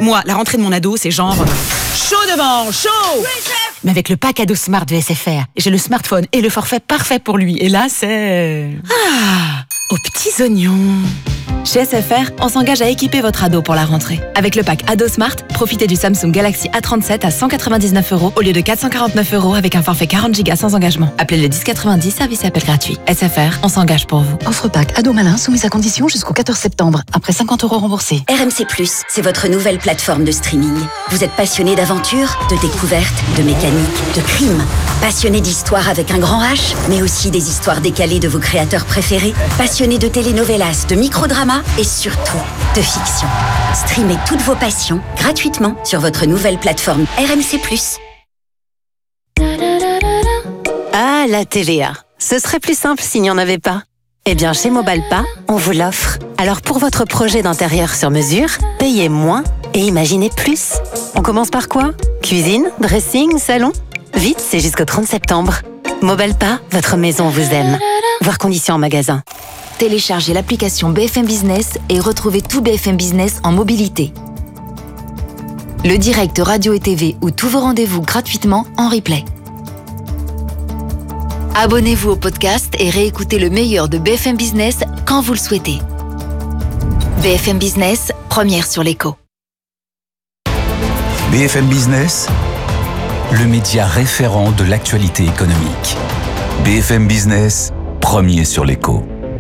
Moi, la rentrée de mon ado, c'est genre... chaud devant, chaud! Oui, chef! Mais avec le pack ado Smart de SFR, j'ai le smartphone et le forfait parfait pour lui. Et là, c'est... aux petits oignons. Chez SFR, on s'engage à équiper votre ado pour la rentrée. Avec le pack Ado Smart, profitez du Samsung Galaxy A37 à 199€ au lieu de 449€ avec un forfait 40Go sans engagement. Appelez le 1090, service appel gratuit. SFR, on s'engage pour vous. Offre pack Ado Malin soumise à condition jusqu'au 14 septembre. Après 50€ remboursés. RMC+, c'est votre nouvelle plateforme de streaming. Vous êtes passionné d'aventure, de découverte, de mécanique, de crime. Passionné d'histoire avec un grand H, mais aussi des histoires décalées de vos créateurs préférés. Passionné de telenovelas, de microdramas et surtout de fiction. Streamez toutes vos passions gratuitement sur votre nouvelle plateforme RMC+. Ah, la TVA. Ce serait plus simple s'il n'y en avait pas. Eh bien, chez Mobalpa, on vous l'offre. Alors pour votre projet d'intérieur sur mesure, payez moins et imaginez plus. On commence par quoi ? Cuisine, dressing, salon ? Vite, c'est jusqu'au 30 septembre. Mobalpa, votre maison vous aime. Voir conditions en magasin. Téléchargez l'application BFM Business et retrouvez tout BFM Business en mobilité. Le direct radio et TV ou tous vos rendez-vous gratuitement en replay. Abonnez-vous au podcast et réécoutez le meilleur de BFM Business quand vous le souhaitez. BFM Business, première sur l'écho. BFM Business, le média référent de l'actualité économique. BFM Business, premier sur l'écho.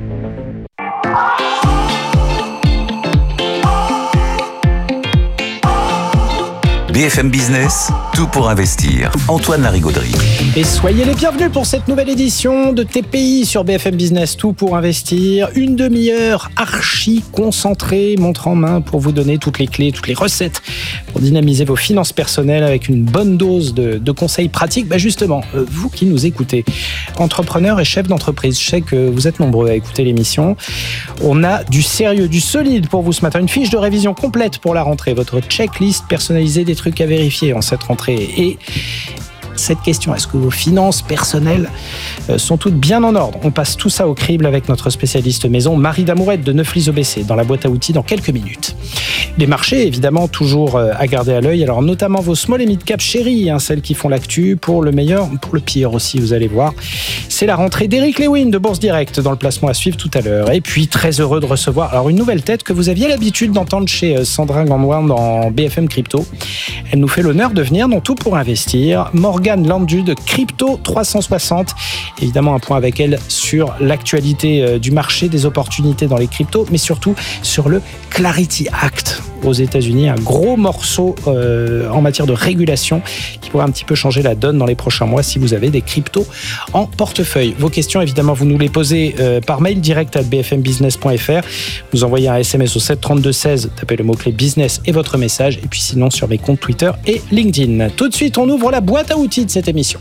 BFM Business, tout pour investir. Antoine Larigauderie. Et soyez les bienvenus pour cette nouvelle édition de TPI sur BFM Business, tout pour investir. Une demi-heure archi concentrée, montre en main pour vous donner toutes les clés, toutes les recettes pour dynamiser vos finances personnelles avec une bonne dose de conseils pratiques. Justement, vous qui nous écoutez, entrepreneurs et chefs d'entreprise, je sais que vous êtes nombreux à écouter l'émission. On a du sérieux, du solide pour vous ce matin. Une fiche de révision complète pour la rentrée, votre checklist personnalisée des trucs à vérifier en cette rentrée. Et cette question, est-ce que vos finances personnelles sont toutes bien en ordre ? On passe tout ça au crible avec notre spécialiste maison, Marie Damourette de Neuflis-Aubessé, dans la boîte à outils dans quelques minutes. Les marchés, évidemment, toujours à garder à l'œil. Alors, notamment vos small et mid-cap chéris, celles qui font l'actu, pour le meilleur, pour le pire aussi, vous allez voir. C'est la rentrée d'Éric Lewin de Bourse Direct dans le placement à suivre tout à l'heure. Et puis, très heureux de recevoir alors une nouvelle tête que vous aviez l'habitude d'entendre chez Sandra Gandoin dans BFM Crypto. Elle nous fait l'honneur de venir dans Tout pour investir. Morgane Landu de Crypto 360. Évidemment, un point avec elle sur l'actualité du marché, des opportunités dans les cryptos, mais surtout sur le Clarity Act aux États-Unis, un gros morceau en matière de régulation qui pourrait un petit peu changer la donne dans les prochains mois si vous avez des cryptos en portefeuille. Vos questions, évidemment, vous nous les posez par mail direct à bfmbusiness.fr. Vous envoyez un SMS au 732-16, tapez le mot-clé business et votre message, et puis sinon sur mes comptes Twitter et LinkedIn. Tout de suite, on ouvre la boîte à outils de cette émission.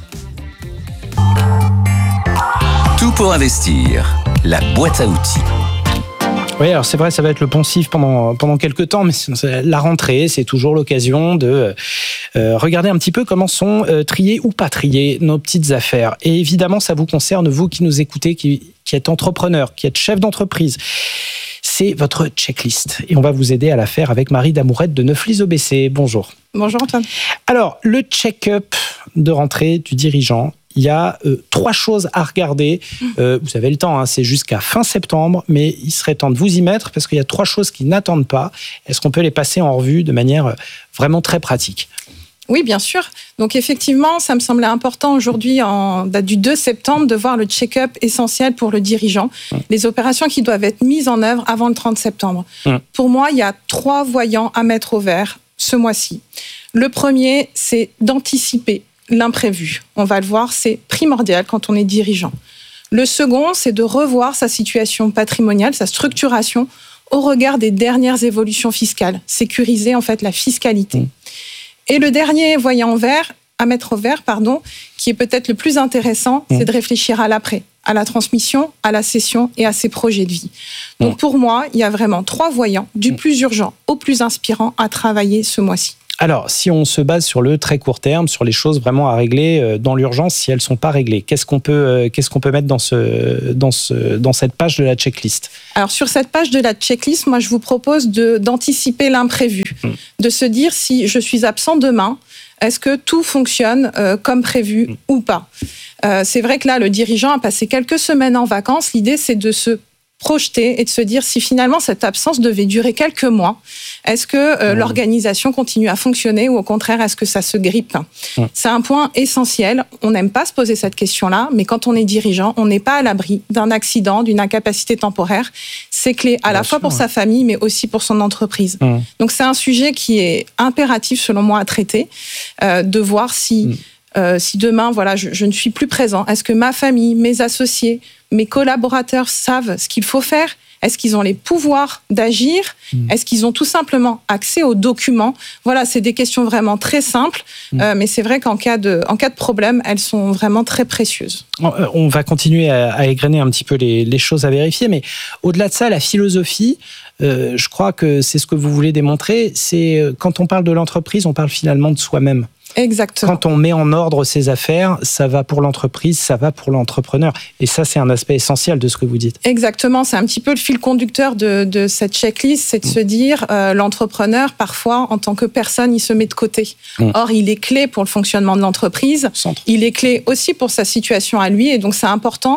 Tout pour investir, la boîte à outils. Oui, alors c'est vrai, ça va être le poncif pendant quelques temps, mais la rentrée, c'est toujours l'occasion de regarder un petit peu comment sont triées ou pas triées nos petites affaires. Et évidemment, ça vous concerne, vous qui nous écoutez, qui êtes entrepreneur, qui êtes chef d'entreprise. C'est votre checklist. Et on va vous aider à la faire avec Marie Damourette de Neuflis-Aubessé. Bonjour. Bonjour Antoine. Alors, le check-up de rentrée du dirigeant, il y a 3 choses à regarder. Vous avez le temps, c'est jusqu'à fin septembre, mais il serait temps de vous y mettre parce qu'il y a 3 choses qui n'attendent pas. Est-ce qu'on peut les passer en revue de manière vraiment très pratique ? Oui, bien sûr. Donc effectivement, ça me semblait important aujourd'hui, en date du 2 septembre, de voir le check-up essentiel pour le dirigeant, les opérations qui doivent être mises en œuvre avant le 30 septembre. Pour moi, il y a 3 voyants à mettre au vert ce mois-ci. Le premier, c'est d'anticiper l'imprévu. On va le voir, c'est primordial quand on est dirigeant. Le second, c'est de revoir sa situation patrimoniale, sa structuration, au regard des dernières évolutions fiscales, sécuriser en fait la fiscalité. Et le dernier voyant à mettre au vert, qui est peut-être le plus intéressant, c'est de réfléchir à l'après. à la transmission, à la cession et à ses projets de vie. Donc pour moi, il y a vraiment 3 voyants, du plus urgent au plus inspirant à travailler ce mois-ci. Alors, si on se base sur le très court terme, sur les choses vraiment à régler dans l'urgence, si elles ne sont pas réglées, qu'est-ce qu'on peut mettre dans cette page de la checklist ? Alors, sur cette page de la checklist, moi, je vous propose d'anticiper l'imprévu, de se dire si je suis absent demain, est-ce que tout fonctionne comme prévu ou pas ? C'est vrai que là, le dirigeant a passé quelques semaines en vacances. L'idée, c'est de se projeter et de se dire si finalement cette absence devait durer quelques mois, est-ce que l'organisation continue à fonctionner ou au contraire, est-ce que ça se grippe ? C'est un point essentiel. On n'aime pas se poser cette question-là, mais quand on est dirigeant, on n'est pas à l'abri d'un accident, d'une incapacité temporaire. C'est clé à la fois pour sa famille, mais aussi pour son entreprise. Donc c'est un sujet qui est impératif, selon moi, à traiter, de voir si demain, voilà, je ne suis plus présent, est-ce que ma famille, mes associés, mes collaborateurs savent ce qu'il faut faire ? Est-ce qu'ils ont les pouvoirs d'agir ? Est-ce qu'ils ont tout simplement accès aux documents ? Voilà, c'est des questions vraiment très simples, mais c'est vrai qu'en cas de problème, elles sont vraiment très précieuses. On va continuer à égrener un petit peu les choses à vérifier, mais au-delà de ça, la philosophie, je crois que c'est ce que vous voulez démontrer, c'est quand on parle de l'entreprise, on parle finalement de soi-même. Exactement. Quand on met en ordre ses affaires, ça va pour l'entreprise, ça va pour l'entrepreneur. Et ça, c'est un aspect essentiel de ce que vous dites. Exactement. C'est un petit peu le fil conducteur de cette checklist, c'est de se dire, l'entrepreneur, parfois, en tant que personne, il se met de côté. Or, il est clé pour le fonctionnement de l'entreprise. Il est clé aussi pour sa situation à lui. Et donc, c'est important,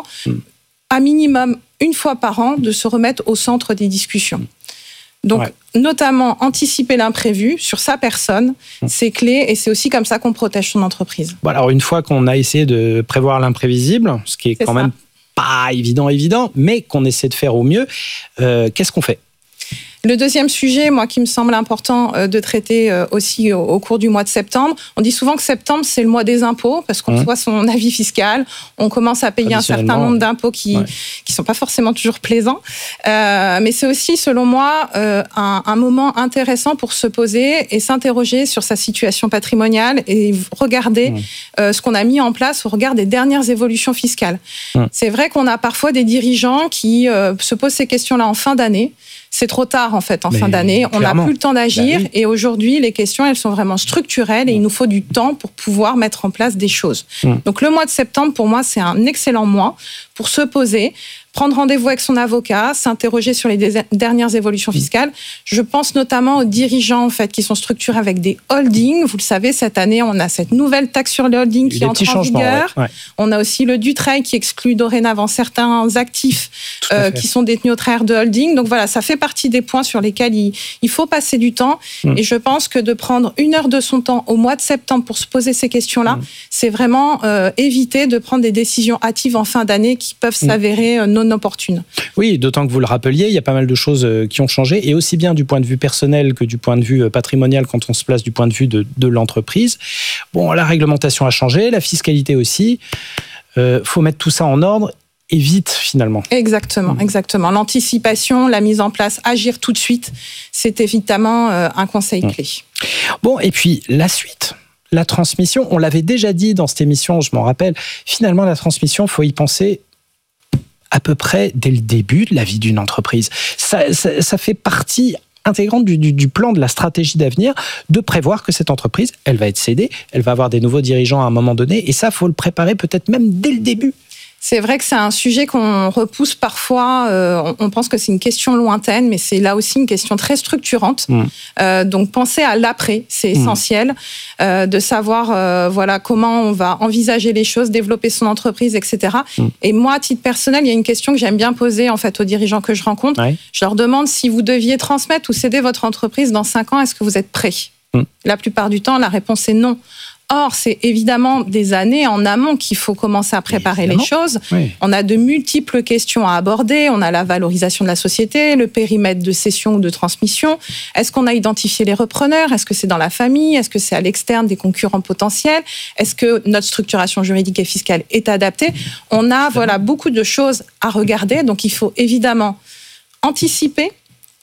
à minimum, une fois par an, de se remettre au centre des discussions. Donc, notamment, anticiper l'imprévu sur sa personne, c'est clé et c'est aussi comme ça qu'on protège son entreprise. Bon, alors, une fois qu'on a essayé de prévoir l'imprévisible, ce qui est quand même pas évident, mais qu'on essaie de faire au mieux, qu'est-ce qu'on fait ? Le deuxième sujet, moi, qui me semble important de traiter aussi au cours du mois de septembre, on dit souvent que septembre, c'est le mois des impôts, parce qu'on reçoit son avis fiscal, on commence à payer un certain nombre d'impôts qui sont pas forcément toujours plaisants. Mais c'est aussi, selon moi, un moment intéressant pour se poser et s'interroger sur sa situation patrimoniale et regarder ce qu'on a mis en place au regard des dernières évolutions fiscales. C'est vrai qu'on a parfois des dirigeants qui se posent ces questions-là en fin d'année. C'est trop tard, en fait, en fin d'année. On n'a plus le temps d'agir. Et aujourd'hui, les questions, elles sont vraiment structurelles et il nous faut du temps pour pouvoir mettre en place des choses. Donc, le mois de septembre, pour moi, c'est un excellent mois pour se poser, prendre rendez-vous avec son avocat, s'interroger sur les dernières évolutions fiscales. Je pense notamment aux dirigeants, en fait, qui sont structurés avec des holdings. Vous le savez, cette année, on a cette nouvelle taxe sur les holdings qui entre en vigueur. On a aussi le Dutreil qui exclut dorénavant certains actifs qui sont détenus au travers de holdings. Donc voilà, ça fait partie des points sur lesquels il faut passer du temps. Et je pense que de prendre 1 heure de son temps au mois de septembre pour se poser ces questions-là, c'est vraiment éviter de prendre des décisions hâtives en fin d'année qui peuvent s'avérer non opportunes. Oui, d'autant que vous le rappeliez, il y a pas mal de choses qui ont changé, et aussi bien du point de vue personnel que du point de vue patrimonial quand on se place du point de vue de l'entreprise. Bon, la réglementation a changé, la fiscalité aussi. Faut mettre tout ça en ordre. Et vite, finalement. Exactement. L'anticipation, la mise en place, agir tout de suite, c'est évidemment un conseil clé. Bon, et puis la suite, la transmission, on l'avait déjà dit dans cette émission, je m'en rappelle, finalement, la transmission, il faut y penser à peu près dès le début de la vie d'une entreprise. Ça fait partie intégrante du plan de la stratégie d'avenir, de prévoir que cette entreprise, elle va être cédée, elle va avoir des nouveaux dirigeants à un moment donné, et ça, il faut le préparer peut-être même dès le début. C'est vrai que c'est un sujet qu'on repousse parfois. On pense que c'est une question lointaine, mais c'est là aussi une question très structurante. Donc, penser à l'après, c'est essentiel. De savoir voilà, comment on va envisager les choses, développer son entreprise, etc. Et moi, à titre personnel, il y a une question que j'aime bien poser en fait, aux dirigeants que je rencontre. Je leur demande si vous deviez transmettre ou céder votre entreprise dans 5 ans, est-ce que vous êtes prêt ? La plupart du temps, la réponse est non. Or, c'est évidemment des années en amont qu'il faut commencer à préparer les choses. On a de multiples questions à aborder. On a la valorisation de la société, le périmètre de cession ou de transmission. Est-ce qu'on a identifié les repreneurs ? Est-ce que c'est dans la famille ? Est-ce que c'est à l'externe des concurrents potentiels ? Est-ce que notre structuration juridique et fiscale est adaptée ? On a beaucoup de choses à regarder. Donc, il faut évidemment anticiper,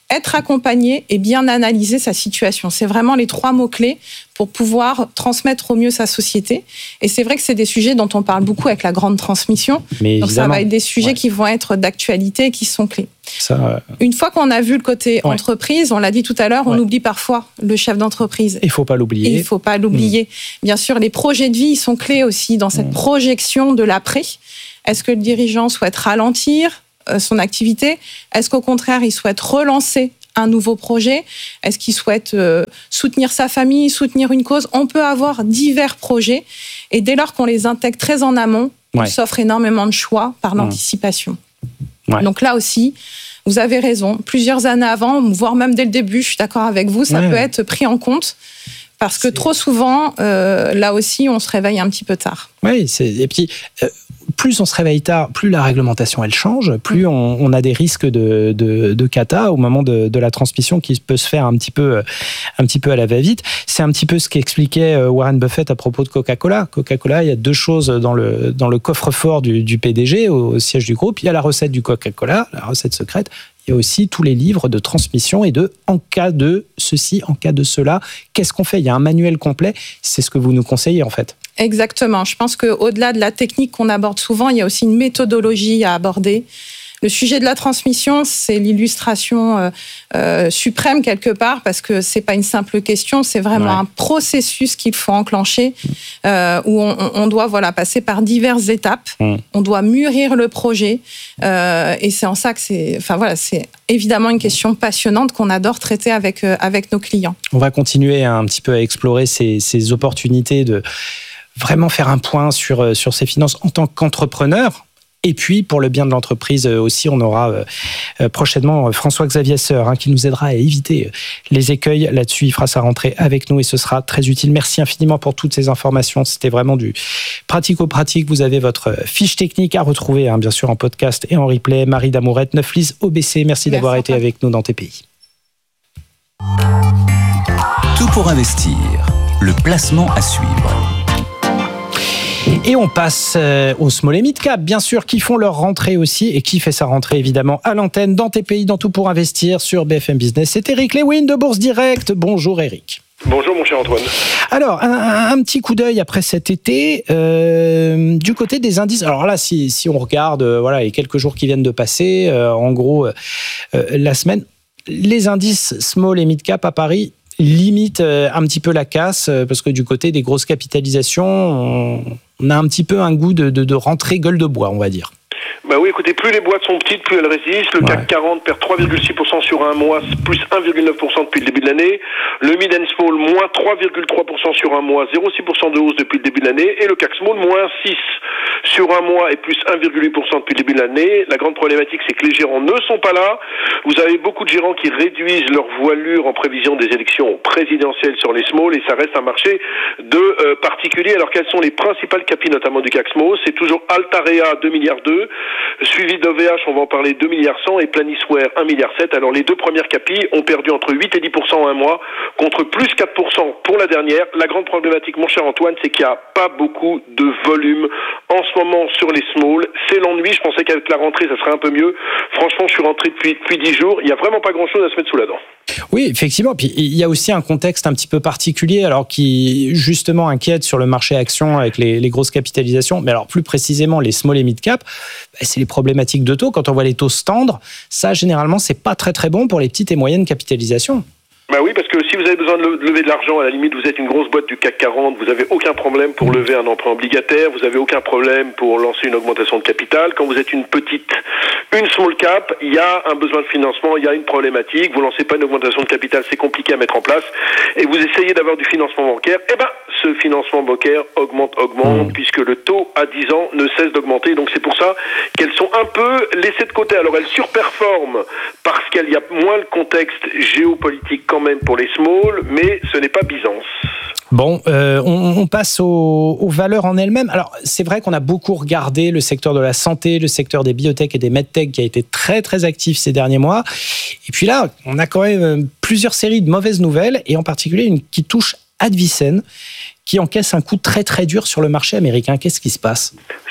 être accompagné et bien analyser sa situation. C'est vraiment les 3 mots-clés pour pouvoir transmettre au mieux sa société. Et c'est vrai que c'est des sujets dont on parle beaucoup avec la grande transmission. Mais donc ça va être des sujets qui vont être d'actualité et qui sont clés. Une fois qu'on a vu le côté entreprise, on l'a dit tout à l'heure, on oublie parfois le chef d'entreprise. Il ne faut pas l'oublier. Il ne faut pas l'oublier. Bien sûr, les projets de vie ils sont clés aussi dans cette projection de l'après. Est-ce que le dirigeant souhaite ralentir son activité? Est-ce qu'au contraire, il souhaite relancer un nouveau projet? Est-ce qu'il souhaite soutenir sa famille, soutenir une cause? On peut avoir divers projets et dès lors qu'on les intègre très en amont, on s'offre énormément de choix par l'anticipation. Donc là aussi, vous avez raison. Plusieurs années avant, voire même dès le début, je suis d'accord avec vous, ça peut être pris en compte. Parce que trop souvent, là aussi, on se réveille un petit peu tard. Oui, et puis plus on se réveille tard, plus la réglementation elle change, plus on a des risques de cata au moment de la transmission qui peut se faire un petit peu à la va-vite. C'est un petit peu ce qu'expliquait Warren Buffett à propos de Coca-Cola. Coca-Cola, il y a 2 choses dans le coffre-fort du PDG au siège du groupe. Il y a la recette du Coca-Cola, la recette secrète. Il y a aussi tous les livres de transmission et de en cas de ceci, en cas de cela, qu'est-ce qu'on fait? Il y a un manuel complet, c'est ce que vous nous conseillez en fait. Exactement, je pense qu'au-delà de la technique qu'on aborde souvent, il y a aussi une méthodologie à aborder. Le sujet de la transmission, c'est l'illustration suprême quelque part, parce que c'est pas une simple question, c'est vraiment un processus qu'il faut enclencher, où on doit passer par diverses étapes. On doit mûrir le projet, et c'est en ça que c'est évidemment une question passionnante qu'on adore traiter avec nos clients. On va continuer un petit peu à explorer ces opportunités de vraiment faire un point sur ses finances en tant qu'entrepreneur. Et puis, pour le bien de l'entreprise aussi, on aura prochainement François-Xavier Seur qui nous aidera à éviter les écueils là-dessus. Il fera sa rentrée avec nous et ce sera très utile. Merci infiniment pour toutes ces informations. C'était vraiment du pratico-pratique. Vous avez votre fiche technique à retrouver, bien sûr, en podcast et en replay. Marie Damourette, Neuflis OBC. Merci d'avoir été avec nous dans TPI. Tout pour investir. Le placement à suivre. Et on passe aux small et mid cap, bien sûr, qui font leur rentrée aussi et qui fait sa rentrée évidemment à l'antenne dans TPI, dans Tout pour investir sur BFM Business. C'est Eric Lewin de Bourse Direct. Bonjour Eric. Bonjour mon cher Antoine. Alors, un petit coup d'œil après cet été, du côté des indices. Alors là, si on regarde les quelques jours qui viennent de passer, en gros, la semaine, les indices small et mid cap à Paris limite un petit peu la casse, parce que du côté des grosses capitalisations, on a un petit peu un goût de rentrée gueule de bois, on va dire. Bah oui, écoutez, plus les boîtes sont petites, plus elles résistent. Le CAC 40 perd 3,6% sur un mois, plus 1,9% depuis le début de l'année. Le mid and small, moins 3,3% sur un mois, 0,6% de hausse depuis le début de l'année. Et le CAC small, moins 6 sur un mois et plus 1,8% depuis le début de l'année. La grande problématique, c'est que les gérants ne sont pas là. Vous avez beaucoup de gérants qui réduisent leur voilure en prévision des élections présidentielles sur les small et ça reste un marché de particuliers. Alors, quelles sont les principales capis, notamment du CAC small? C'est toujours Altarea, 2,2 milliards, suivi d'OVH, on va en parler, 2,1 milliards, et Planisware, 1,7 milliard. Alors, les 2 premières capis ont perdu entre 8 et 10% en un mois, contre plus 4% pour la dernière. La grande problématique, mon cher Antoine, c'est qu'il n'y a pas beaucoup de volume en ce moment sur les small. C'est l'ennui. Je pensais qu'avec la rentrée, ça serait un peu mieux. Franchement, je suis rentré depuis 10 jours. Il n'y a vraiment pas grand-chose à se mettre sous la dent. Oui, effectivement. Puis il y a aussi un contexte un petit peu particulier, alors qui justement inquiète sur le marché action avec les grosses capitalisations. Mais alors plus précisément les small et mid cap, c'est les problématiques de taux. Quand on voit les taux se tendre, ça généralement c'est pas très très bon pour les petites et moyennes capitalisations. Bah oui, parce que si vous avez besoin de lever de l'argent, à la limite, vous êtes une grosse boîte du CAC 40, vous avez aucun problème pour lever un emprunt obligataire, vous avez aucun problème pour lancer une augmentation de capital. Quand vous êtes une small cap, il y a un besoin de financement, il y a une problématique, vous lancez pas une augmentation de capital, c'est compliqué à mettre en place, et vous essayez d'avoir du financement bancaire, ce financement bancaire augmente, puisque le taux à 10 ans ne cesse d'augmenter, donc c'est pour ça qu'elles sont un peu laissées de côté. Alors elles surperforment parce qu'il y a moins le contexte géopolitique quand même pour les small, mais ce n'est pas Byzance. Bon, on passe aux valeurs en elles-mêmes. Alors, c'est vrai qu'on a beaucoup regardé le secteur de la santé, le secteur des biotech et des medtech qui a été très, très actif ces derniers mois. Et puis là, on a quand même plusieurs séries de mauvaises nouvelles, et en particulier une qui touche Advicen, qui encaisse un coup très, très dur sur le marché américain. Qu'est-ce qui se passe ?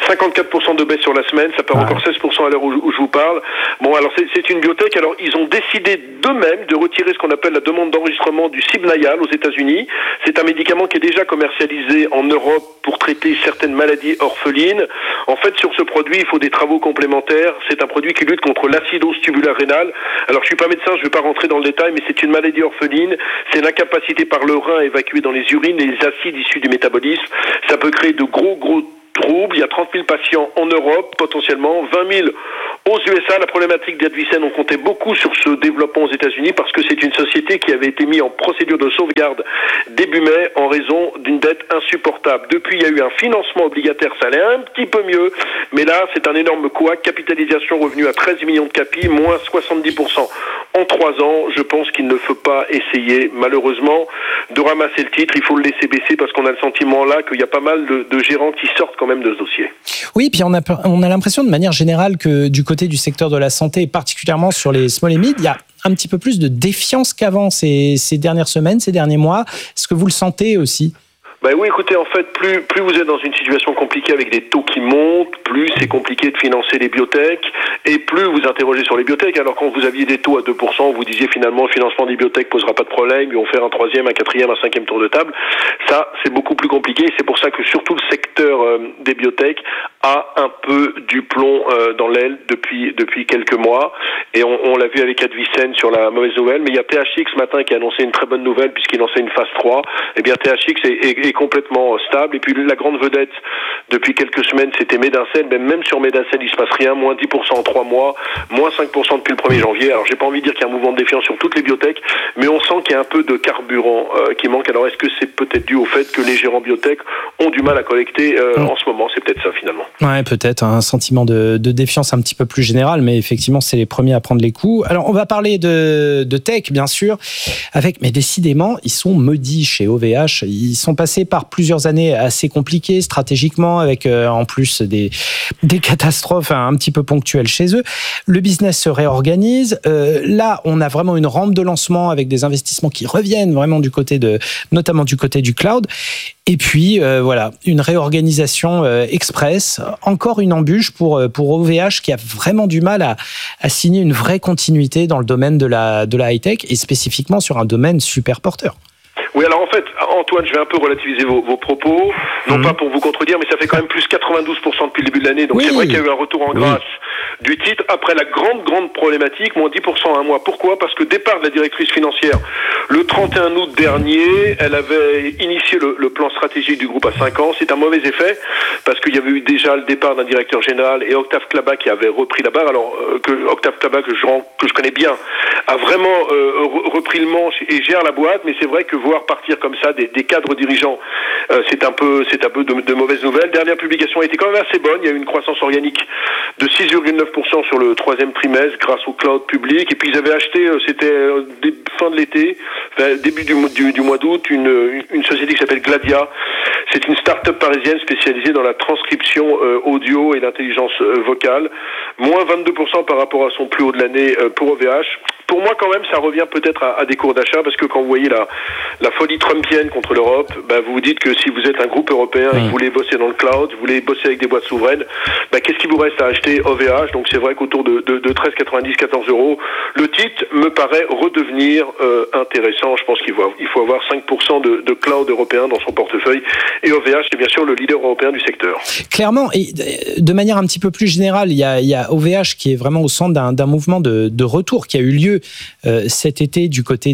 54% de baisse sur la semaine, ça perd encore 16% à l'heure où je vous parle. Bon, alors c'est une biotech, alors ils ont décidé d'eux-mêmes de retirer ce qu'on appelle la demande d'enregistrement du Sibnayal aux États-Unis. C'est un médicament qui est déjà commercialisé en Europe pour traiter certaines maladies orphelines. En fait, sur ce produit, il faut des travaux complémentaires. C'est un produit qui lutte contre l'acidose tubulaire rénale. Alors, je suis pas médecin, je vais pas rentrer dans le détail, mais c'est une maladie orpheline. C'est l'incapacité par le rein à évacuer dans les urines les acides issus du métabolisme. Ça peut créer de gros troubles. Il y a 30 000 patients en Europe, potentiellement 20 000 aux USA. La problématique d'Advicen, on comptait beaucoup sur ce développement aux États-Unis parce que c'est une société qui avait été mise en procédure de sauvegarde début mai en raison d'une dette insupportable. Depuis, il y a eu un financement obligataire, ça allait un petit peu mieux, mais là, c'est un énorme couac. Capitalisation revenue à 13 millions de capis, moins 70% en 3 ans. Je pense qu'il ne faut pas essayer, malheureusement, de ramasser le titre. Il faut le laisser baisser parce qu'on a le sentiment là qu'il y a pas mal de gérants qui sortent quand même de ce dossier. Oui, puis on a l'impression de manière générale que du côté du secteur de la santé, et particulièrement sur les small et mid, il y a un petit peu plus de défiance qu'avant ces dernières semaines, ces derniers mois. Est-ce que vous le sentez aussi ? Oui, écoutez, en fait, plus vous êtes dans une situation compliquée avec des taux qui montent, plus c'est compliqué de financer les biotech, et plus vous interrogez sur les biotech. Alors quand vous aviez des taux à 2%, vous disiez finalement le financement des biotech posera pas de problème, ils vont faire un 3e, un 4e, un 5e tour de table. Ça, c'est beaucoup plus compliqué, et c'est pour ça que surtout le secteur des biotech a un peu du plomb dans l'aile depuis quelques mois, et on l'a vu avec Advicen sur la mauvaise nouvelle, mais il y a THX ce matin qui a annoncé une très bonne nouvelle puisqu'il lançait une phase 3. Eh bien, THX est complètement stable. Et puis la grande vedette depuis quelques semaines, c'était Medincell. Même sur Medincell, il se passe rien. Moins 10% en 3 mois, moins 5% depuis le 1er janvier. Alors j'ai pas envie de dire qu'il y a un mouvement de défiance sur toutes les biotech, mais on sent qu'il y a un peu de carburant qui manque. Alors est-ce que c'est peut-être dû au fait que les gérants biotech ont du mal à collecter en ce moment? C'est peut-être ça finalement. Ouais, peut-être un sentiment de défiance un petit peu plus général, mais effectivement c'est les premiers à prendre les coups. Alors on va parler de tech bien sûr, mais décidément ils sont maudits chez OVH. Ils sont passés par plusieurs années assez compliquées stratégiquement, avec en plus des catastrophes un petit peu ponctuelles chez eux. Le business se réorganise. Là, on a vraiment une rampe de lancement avec des investissements qui reviennent vraiment notamment du côté du cloud. Et puis voilà, une réorganisation express, encore une embûche pour OVH qui a vraiment du mal à signer une vraie continuité dans le domaine de la high-tech et spécifiquement sur un domaine super porteur. Oui, alors en fait, Antoine, je vais un peu relativiser vos propos, non pas pour vous contredire, mais ça fait quand même plus 92% depuis le début de l'année, donc c'est vrai qu'il y a eu un retour en grâce du titre, après la grande problématique, moins 10% en un mois. Pourquoi ? Parce que départ de la directrice financière, le 31 août dernier, elle avait initié le plan stratégique du groupe à 5 ans. C'est un mauvais effet, parce qu'il y avait eu déjà le départ d'un directeur général et Octave Klaba qui avait repris la barre. Alors, Octave Klaba, que je connais bien, a vraiment repris le manche et gère la boîte, mais c'est vrai que voir partir comme ça des cadres dirigeants, c'est un peu de mauvaises nouvelles. Dernière publication a été quand même assez bonne. Il y a eu une croissance organique de 6,9% sur le 3e trimestre grâce au cloud public. Et puis ils avaient acheté, c'était fin de l'été, début du mois d'août, une société qui s'appelle Gladia. C'est une start-up parisienne spécialisée dans la transcription audio et l'intelligence vocale. Moins 22% par rapport à son plus haut de l'année pour OVH. Pour moi, quand même, ça revient peut-être à des cours d'achat, parce que quand vous voyez la folie trumpienne contre l'Europe, vous vous dites que si vous êtes un groupe européen et que vous voulez bosser dans le cloud, vous voulez bosser avec des boîtes souveraines, qu'est-ce qui vous reste à acheter? OVH. Donc c'est vrai qu'autour de 13,90, 14 €, le titre me paraît redevenir intéressant. Je pense qu'il faut avoir 5% de cloud européen dans son portefeuille. Et OVH, c'est bien sûr le leader européen du secteur. Clairement, et de manière un petit peu plus générale, il y a OVH qui est vraiment au centre d'un mouvement de retour qui a eu lieu cet été du côté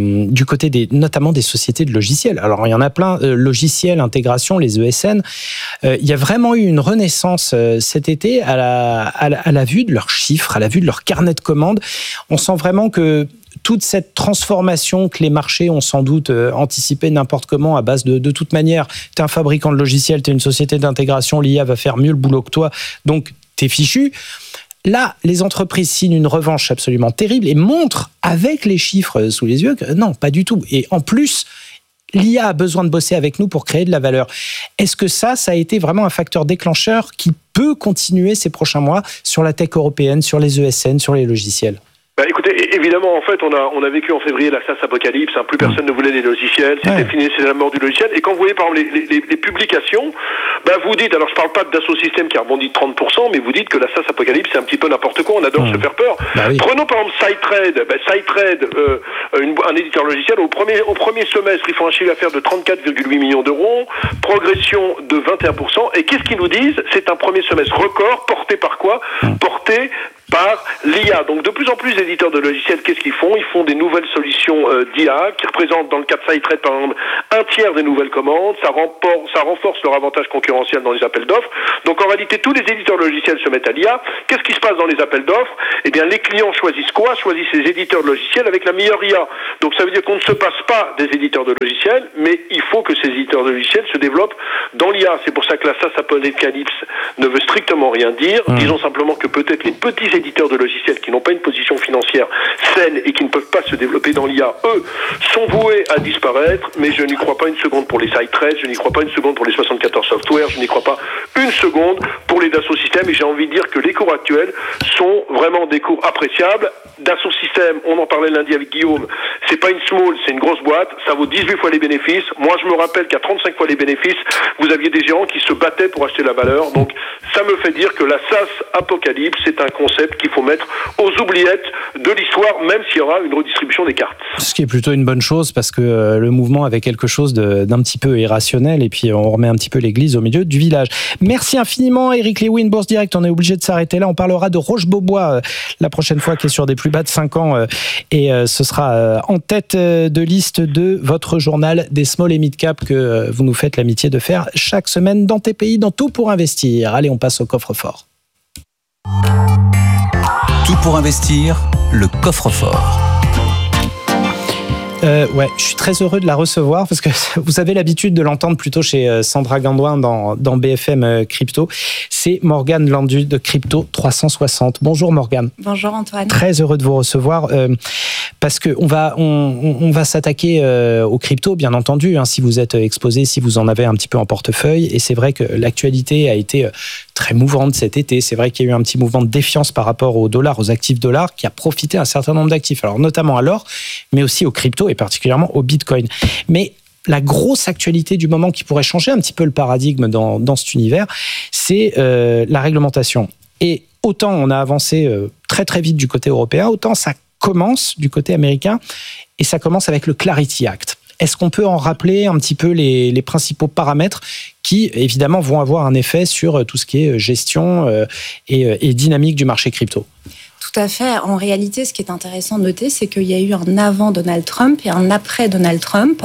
notamment des sociétés de logiciels. Alors il y en a plein, logiciels, intégration, les ESN. Il y a vraiment eu une renaissance cet été à la vue de leurs chiffres, à la vue de leur carnet de commandes. On sent vraiment que toute cette transformation que les marchés ont sans doute anticipé n'importe comment à base de toute manière, t'es un fabricant de logiciels, t'es une société d'intégration, l'IA va faire mieux le boulot que toi, donc t'es fichu. Là, les entreprises signent une revanche absolument terrible et montrent avec les chiffres sous les yeux que non, pas du tout. Et en plus, l'IA a besoin de bosser avec nous pour créer de la valeur. Est-ce que ça a été vraiment un facteur déclencheur qui peut continuer ces prochains mois sur la tech européenne, sur les ESN, sur les logiciels ? Écoutez, évidemment, en fait, on a vécu en février la SaaS apocalypse. Plus personne ne voulait les logiciels. C'était fini, c'est la mort du logiciel. Et quand vous voyez, par exemple, les publications, vous dites, alors je parle pas de Dassault Systèmes qui a rebondi de 30%, mais vous dites que la SaaS apocalypse, c'est un petit peu n'importe quoi. On adore se faire peur. Prenons par exemple SideTrade. SideTrade, un éditeur logiciel, au premier semestre, ils font un chiffre d'affaires de 34,8 millions d'euros, progression de 21%. Et qu'est-ce qu'ils nous disent? C'est un premier semestre record, porté par quoi? Porté par l'IA. Donc de plus en plus d'éditeurs de logiciels, qu'est-ce qu'ils font? Ils font des nouvelles solutions d'IA qui représentent dans le cas de SideTrade par exemple un tiers des nouvelles commandes. Ça renforce leur avantage concurrentiel dans les appels d'offres. Donc en réalité, tous les éditeurs de logiciels se mettent à l'IA. Qu'est-ce qui se passe dans les appels d'offres? Eh bien, les clients choisissent quoi? Choisissent les éditeurs de logiciels avec la meilleure IA. Donc ça veut dire qu'on ne se passe pas des éditeurs de logiciels, mais il faut que ces éditeurs de logiciels se développent dans l'IA. C'est pour ça que la SaaS apocalypse ne veut strictement rien dire. Disons simplement que peut-être les petits éditeurs de logiciels qui n'ont pas une position financière saine et qui ne peuvent pas se développer dans l'IA, eux, sont voués à disparaître, mais je n'y crois pas une seconde pour les SideTrade, je n'y crois pas une seconde pour les 74 Software, je n'y crois pas une seconde pour les Dassault Systèmes, et j'ai envie de dire que les cours actuels sont vraiment des cours appréciables. Dassault Systèmes, on en parlait lundi avec Guillaume, c'est pas une small, c'est une grosse boîte, ça vaut 18 fois les bénéfices. Moi, je me rappelle qu'à 35 fois les bénéfices, vous aviez des géants qui se battaient pour acheter la valeur. Donc, ça me fait dire que la SaaS apocalypse, c'est un concept qu'il faut mettre aux oubliettes de l'histoire, même s'il y aura une redistribution des cartes. Ce qui est plutôt une bonne chose, parce que le mouvement avait quelque chose d'un petit peu irrationnel, et puis on remet un petit peu l'église au milieu du village. Merci infiniment, Eric Léwin, Bourse Direct. On est obligé de s'arrêter là. On parlera de Roche-Beaubois la prochaine fois, qui est sur des plus bas de 5 ans, et ce sera en tête de liste de votre journal des small et mid cap que vous nous faites l'amitié de faire chaque semaine dans TPI, dans Tout pour investir. Allez, on passe au coffre-fort. Tout pour investir, le coffre-fort. Je suis très heureux de la recevoir parce que vous avez l'habitude de l'entendre plutôt chez Sandra Gandouin dans BFM Crypto. C'est Morgane Landu de Crypto 360. Bonjour Morgane. Bonjour Antoine. Très heureux de vous recevoir parce que on va s'attaquer aux cryptos, bien entendu, si vous êtes exposé, si vous en avez un petit peu en portefeuille. Et c'est vrai que l'actualité a été très mouvante cet été. C'est vrai qu'il y a eu un petit mouvement de défiance par rapport au dollar, aux actifs dollars, qui a profité à un certain nombre d'actifs. Alors notamment à l'or, mais aussi aux cryptos et particulièrement au Bitcoin. Mais la grosse actualité du moment qui pourrait changer un petit peu le paradigme dans cet univers, c'est la réglementation. Et autant on a avancé très très vite du côté européen, autant ça commence du côté américain, et ça commence avec le Clarity Act. Est-ce qu'on peut en rappeler un petit peu les principaux paramètres qui, évidemment, vont avoir un effet sur tout ce qui est gestion et dynamique du marché crypto ? Tout à fait. En réalité, ce qui est intéressant de noter, c'est qu'il y a eu un avant Donald Trump et un après Donald Trump.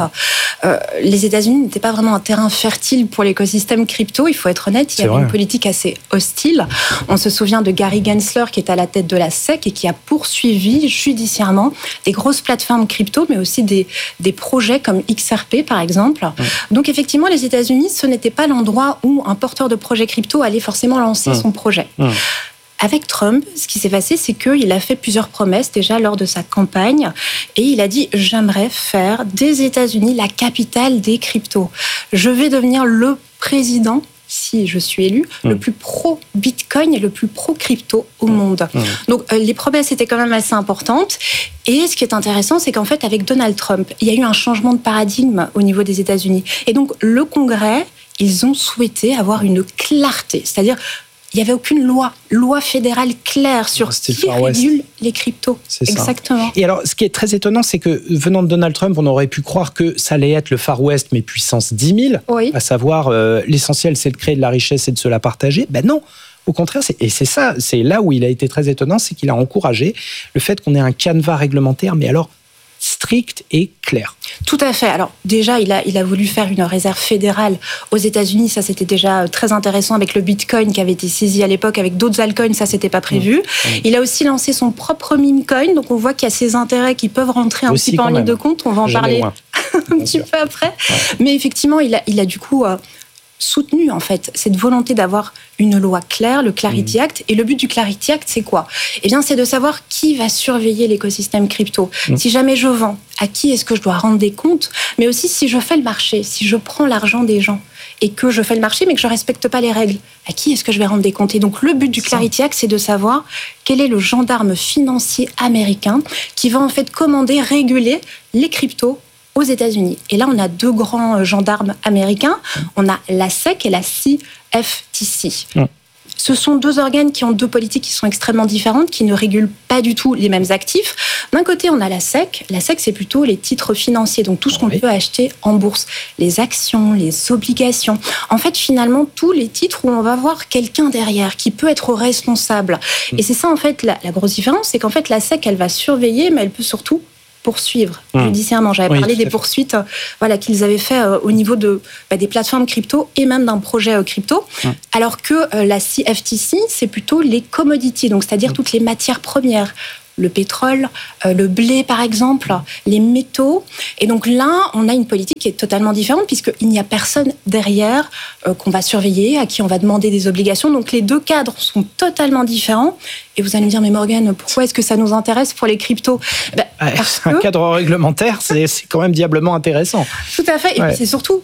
Les États-Unis n'étaient pas vraiment un terrain fertile pour l'écosystème crypto, il faut être honnête. Il y avait une politique assez hostile. On se souvient de Gary Gensler qui est à la tête de la SEC et qui a poursuivi judiciairement des grosses plateformes crypto, mais aussi des projets comme XRP, par exemple. Donc, effectivement, les États-Unis, ce n'était pas l'endroit où un porteur de projet crypto allait forcément lancer son projet. Avec Trump, ce qui s'est passé, c'est qu'il a fait plusieurs promesses déjà lors de sa campagne et il a dit « J'aimerais faire des États-Unis la capitale des cryptos. Je vais devenir le président, si je suis élu, le plus pro-Bitcoin et le plus pro-crypto au monde. » Donc, les promesses étaient quand même assez importantes. Et ce qui est intéressant, c'est qu'en fait, avec Donald Trump, il y a eu un changement de paradigme au niveau des États-Unis. Et donc, le Congrès, ils ont souhaité avoir une clarté, c'est-à-dire il n'y avait aucune loi fédérale claire sur qui régule les cryptos. C'est exactement. Ça. Et alors, ce qui est très étonnant, c'est que venant de Donald Trump, on aurait pu croire que ça allait être le Far West, mais puissance 10 000, à savoir l'essentiel, c'est de créer de la richesse et de se la partager. Ben non. Au contraire, c'est là où il a été très étonnant, c'est qu'il a encouragé le fait qu'on ait un canevas réglementaire, mais alors strict et clair. Tout à fait. Alors déjà, il a voulu faire une réserve fédérale aux États-Unis. Ça, c'était déjà très intéressant avec le Bitcoin qui avait été saisi à l'époque. Avec d'autres altcoins, ça, c'était pas prévu. Il a aussi lancé son propre meme coin. Donc, on voit qu'il y a ces intérêts qui peuvent rentrer un petit peu en ligne de compte. On va en parler un petit peu après. Mais effectivement, il a du coup soutenu en fait cette volonté d'avoir une loi claire, le Clarity Act. Et le but du Clarity Act, c'est quoi ? Eh bien, c'est de savoir qui va surveiller l'écosystème crypto. Si jamais je vends à qui est-ce que je dois rendre des comptes, mais aussi si je fais le marché, si je prends l'argent des gens et que je fais le marché mais que je respecte pas les règles, à qui est-ce que je vais rendre des comptes? Et donc le but du Clarity Act, c'est de savoir quel est le gendarme financier américain qui va en fait commander, réguler les cryptos aux États-Unis. Et là, on a 2 grands gendarmes américains. On a la SEC et la CFTC. Ce sont 2 organes qui ont 2 politiques qui sont extrêmement différentes, qui ne régulent pas du tout les mêmes actifs. D'un côté, on a la SEC. La SEC, c'est plutôt les titres financiers, donc tout ce qu'on peut acheter en bourse. Les actions, les obligations. En fait, finalement, tous les titres où on va voir quelqu'un derrière qui peut être responsable. Et c'est ça, en fait, la grosse différence, c'est qu'en fait, la SEC, elle va surveiller, mais elle peut surtout poursuivre judiciairement. J'avais parlé des poursuites qu'ils avaient fait au niveau des plateformes crypto et même d'un projet crypto, alors que la CFTC, c'est plutôt les commodities, donc c'est-à-dire toutes les matières premières. Le pétrole, le blé par exemple, les métaux. Et donc là, on a une politique qui est totalement différente puisqu'il n'y a personne derrière qu'on va surveiller, à qui on va demander des obligations. Donc les 2 cadres sont totalement différents. Et vous allez me dire, mais Morgane, pourquoi est-ce que ça nous intéresse pour les cryptos? Un cadre réglementaire, c'est quand même diablement intéressant. Tout à fait. Et puis c'est surtout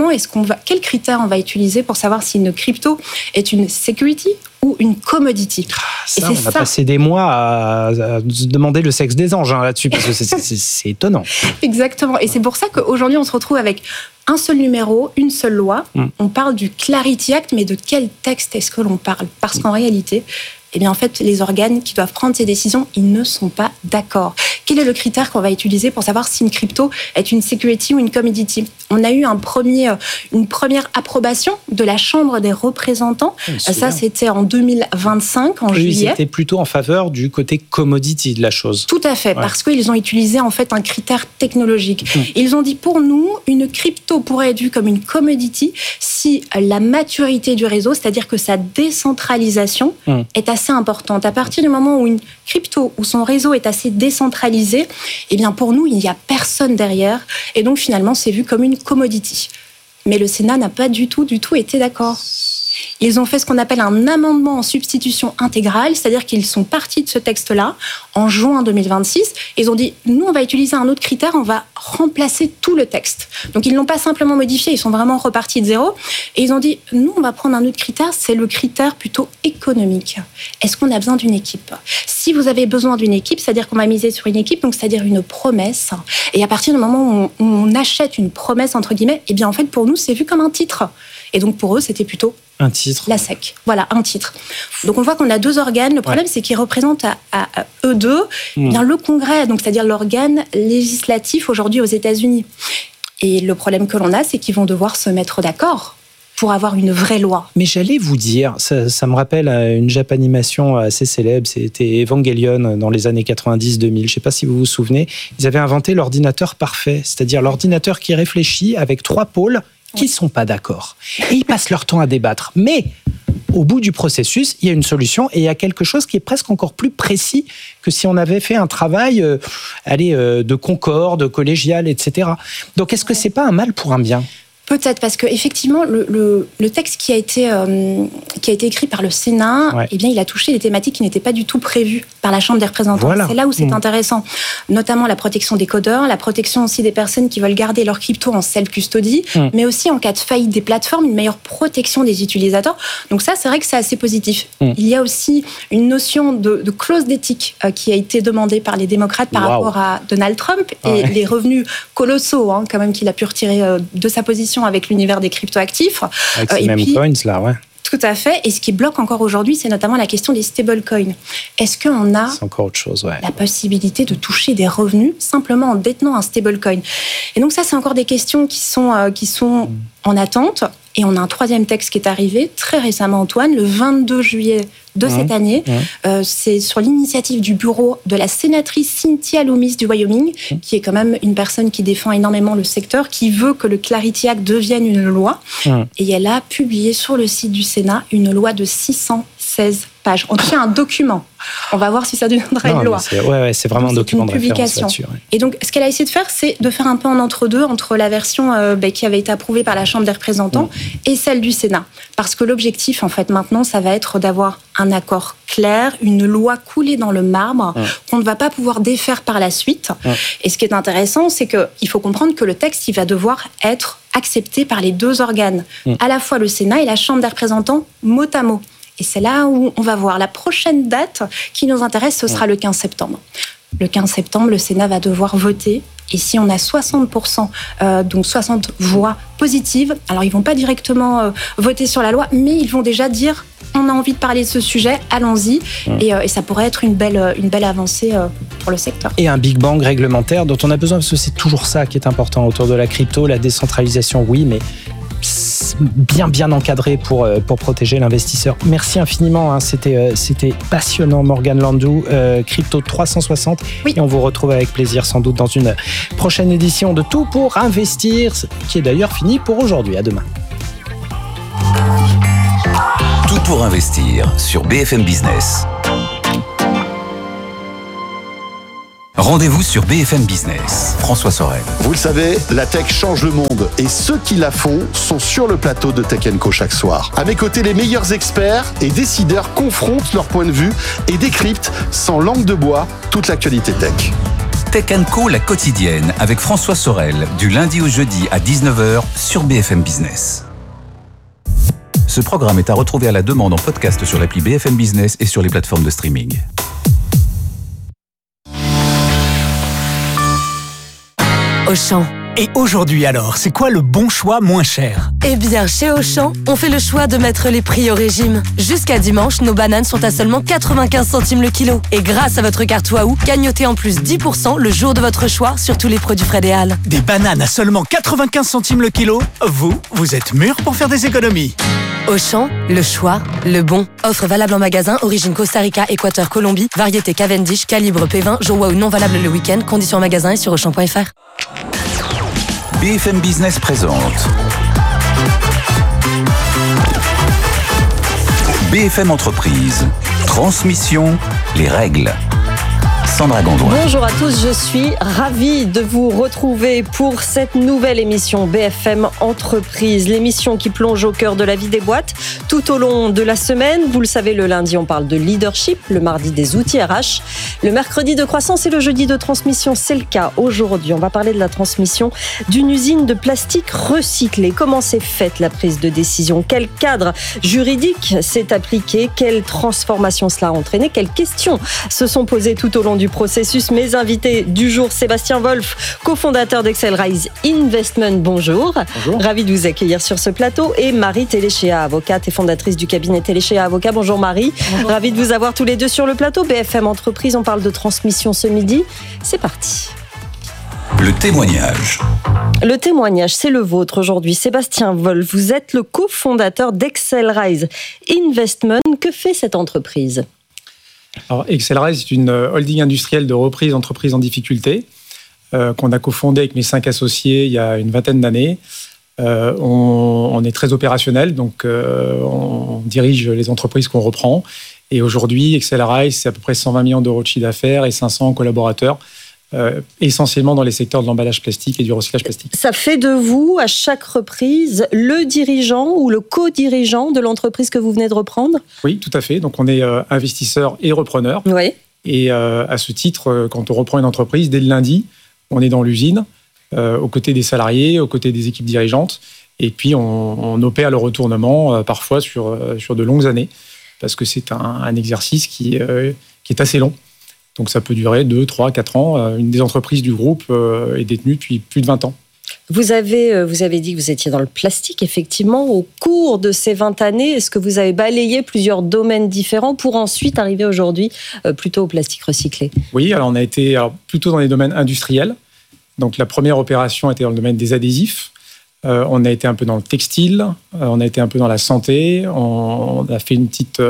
quels critères on va utiliser pour savoir si une crypto est une security ou une commodity. Ça, on a passé des mois à se demander le sexe des anges là-dessus, parce que c'est étonnant. Exactement. Et c'est pour ça qu'aujourd'hui, on se retrouve avec un seul numéro, une seule loi. On parle du Clarity Act, mais de quel texte est-ce que l'on parle? Parce qu'en réalité, en fait, les organes qui doivent prendre ces décisions, ils ne sont pas d'accord. Quel est le critère qu'on va utiliser pour savoir si une crypto est une security ou une commodity? On a eu une première approbation de la Chambre des représentants. Ça, c'était en 2025, en juillet. Ils étaient plutôt en faveur du côté commodity de la chose. Tout à fait, parce qu'ils ont utilisé en fait un critère technologique. Ils ont dit, pour nous, une crypto pourrait être vue comme une commodity si la maturité du réseau, c'est-à-dire que sa décentralisation est assez importante. À partir du moment où une crypto, où son réseau est assez décentralisé, pour nous, il n'y a personne derrière. Et donc, finalement, c'est vu comme une commodity. Mais le Sénat n'a pas du tout été d'accord. Ils ont fait ce qu'on appelle un amendement en substitution intégrale, c'est-à-dire qu'ils sont partis de ce texte-là en juin 2026. Ils ont dit, nous, on va utiliser un autre critère, on va remplacer tout le texte. Donc, ils ne l'ont pas simplement modifié, ils sont vraiment repartis de zéro. Et ils ont dit, nous, on va prendre un autre critère, c'est le critère plutôt économique. Est-ce qu'on a besoin d'une équipe? Si vous avez besoin d'une équipe, c'est-à-dire qu'on va miser sur une équipe, donc c'est-à-dire une promesse. Et à partir du moment où on achète une promesse, entre guillemets, en fait, pour nous, c'est vu comme un titre. Et donc, pour eux, c'était plutôt un titre. La SEC. Voilà, un titre. Donc, on voit qu'on a 2 organes. Le problème, c'est qu'ils représentent à eux 2 le Congrès, donc c'est-à-dire l'organe législatif aujourd'hui aux États-Unis. Et le problème que l'on a, c'est qu'ils vont devoir se mettre d'accord pour avoir une vraie loi. Mais j'allais vous dire, ça me rappelle une Japanimation assez célèbre, c'était Evangelion dans les années 90-2000, je ne sais pas si vous vous souvenez, ils avaient inventé l'ordinateur parfait, c'est-à-dire l'ordinateur qui réfléchit avec 3 pôles qui ne sont pas d'accord. Et ils passent leur temps à débattre. Mais au bout du processus, il y a une solution et il y a quelque chose qui est presque encore plus précis que si on avait fait un travail de concorde, collégial, etc. Donc, est-ce que ce n'est pas un mal pour un bien ? Peut-être, parce qu'effectivement, le texte qui a été écrit par le Sénat, il a touché des thématiques qui n'étaient pas du tout prévues par la Chambre des représentants. Voilà. C'est là où c'est intéressant, notamment la protection des codeurs, la protection aussi des personnes qui veulent garder leur crypto en self-custody, mais aussi en cas de faillite des plateformes, une meilleure protection des utilisateurs. Donc ça, c'est vrai que c'est assez positif. Il y a aussi une notion de clause d'éthique qui a été demandée par les démocrates par rapport à Donald Trump et les revenus colossaux quand même qu'il a pu retirer de sa position avec l'univers des cryptoactifs. Avec ces mêmes coins, là, ouais. Tout à fait. Et ce qui bloque encore aujourd'hui, c'est notamment la question des stablecoins. Est-ce qu'on a c'est encore autre chose, la possibilité de toucher des revenus simplement en détenant un stablecoin? Et donc ça, c'est encore des questions qui sont en attente. Et on a un 3e texte qui est arrivé très récemment, Antoine, le 22 juillet de cette année. C'est sur l'initiative du bureau de la sénatrice Cynthia Lummis du Wyoming, qui est quand même une personne qui défend énormément le secteur, qui veut que le Clarity Act devienne une loi. Et elle a publié sur le site du Sénat une loi de 607 16 pages. On tient un document. On va voir si ça deviendra une loi. C'est vraiment un document de référence là-dessus. Ouais. Et donc, ce qu'elle a essayé de faire, c'est de faire un peu un entre-deux entre la version qui avait été approuvée par la Chambre des représentants et celle du Sénat. Parce que l'objectif, en fait, maintenant, ça va être d'avoir un accord clair, une loi coulée dans le marbre qu'on ne va pas pouvoir défaire par la suite. Et ce qui est intéressant, c'est qu'il faut comprendre que le texte, il va devoir être accepté par les deux organes, à la fois le Sénat et la Chambre des représentants, mot à mot. Et c'est là où on va voir. La prochaine date qui nous intéresse, ce sera le 15 septembre. Le 15 septembre, le Sénat va devoir voter. Et si on a 60%, donc 60 voix positives, alors ils ne vont pas directement voter sur la loi, mais ils vont déjà dire on a envie de parler de ce sujet, allons-y. Et ça pourrait être une belle avancée pour le secteur. Et un Big Bang réglementaire dont on a besoin, parce que c'est toujours ça qui est important autour de la crypto, la décentralisation, oui, mais bien encadré pour protéger l'investisseur. Merci infiniment, hein. C'était passionnant, Morgane Landau, Crypto 360. Oui. Et on vous retrouve avec plaisir sans doute dans une prochaine édition de Tout pour investir, qui est d'ailleurs fini pour aujourd'hui. À demain. Tout pour investir sur BFM Business. Rendez-vous sur BFM Business. François Sorel. Vous le savez, la tech change le monde et ceux qui la font sont sur le plateau de Tech & Co chaque soir. À mes côtés, les meilleurs experts et décideurs confrontent leur point de vue et décryptent sans langue de bois toute l'actualité tech. Tech & Co, la quotidienne, avec François Sorel, du lundi au jeudi à 19h sur BFM Business. Ce programme est à retrouver à la demande en podcast sur l'appli BFM Business et sur les plateformes de streaming. Auchan. Et aujourd'hui alors, c'est quoi le bon choix moins cher ? Eh bien, chez Auchan, on fait le choix de mettre les prix au régime. Jusqu'à dimanche, nos bananes sont à seulement 95 centimes le kilo. Et grâce à votre carte Waouh, gagnotez en plus 10% le jour de votre choix sur tous les produits Frédéal. Des bananes à seulement 95 centimes le kilo ? Vous êtes mûrs pour faire des économies. Auchan, le choix, le bon. Offre valable en magasin, origine Costa Rica, Équateur, Colombie, variété Cavendish, calibre P20, jour Waouh non valable le week-end, conditions en magasin et sur auchan.fr. BFM Business présente BFM Entreprise. Transmission, les règles. Sandra Gondouin. Bonjour à tous, je suis ravie de vous retrouver pour cette nouvelle émission BFM Entreprise, l'émission qui plonge au cœur de la vie des boîtes tout au long de la semaine. Vous le savez, le lundi, on parle de leadership, le mardi des outils RH, le mercredi de croissance et le jeudi de transmission. C'est le cas aujourd'hui. On va parler de la transmission d'une usine de plastique recyclé. Comment s'est faite la prise de décision ? Quel cadre juridique s'est appliqué ? Quelle transformation cela a entraîné ? Quelles questions se sont posées tout au long du processus? Mes invités du jour, Sébastien Wolf, cofondateur d'Accelrise Investment. Bonjour. Bonjour. Ravi de vous accueillir sur ce plateau. Et Marie Téléchéa, avocate et fondatrice du cabinet Téléchéa Avocat. Bonjour Marie. Bonjour. Ravi de vous avoir tous les deux sur le plateau. BFM Entreprise, on parle de transmission ce midi. C'est parti. Le témoignage. Le témoignage, c'est le vôtre aujourd'hui. Sébastien Wolf, vous êtes le cofondateur d'Accelrise Investment. Que fait cette entreprise ? Alors, Accelrise, c'est une holding industrielle de reprise d'entreprises en difficulté qu'on a cofondée avec mes 5 associés il y a une vingtaine d'années. On est très opérationnel, donc on dirige les entreprises qu'on reprend. Et aujourd'hui, Accelrise, c'est à peu près 120 millions d'euros de chiffre d'affaires et 500 collaborateurs, essentiellement dans les secteurs de l'emballage plastique et du recyclage plastique. Ça fait de vous, à chaque reprise, le dirigeant ou le co-dirigeant de l'entreprise que vous venez de reprendre ? Oui, tout à fait. Donc, on est investisseur et repreneur. Oui. Et à ce titre, quand on reprend une entreprise, dès le lundi, on est dans l'usine, aux côtés des salariés, aux côtés des équipes dirigeantes. Et puis, on opère le retournement, parfois sur de longues années, parce que c'est un exercice qui est assez long. Donc ça peut durer 2, 3, 4 ans. Une des entreprises du groupe est détenue depuis plus de 20 ans. Vous avez dit que vous étiez dans le plastique, effectivement. Au cours de ces 20 années, est-ce que vous avez balayé plusieurs domaines différents pour ensuite arriver aujourd'hui plutôt au plastique recyclé ? Oui, alors on a été plutôt dans les domaines industriels. Donc la première opération était dans le domaine des adhésifs. On a été un peu dans le textile, on a été un peu dans la santé, on a fait une petite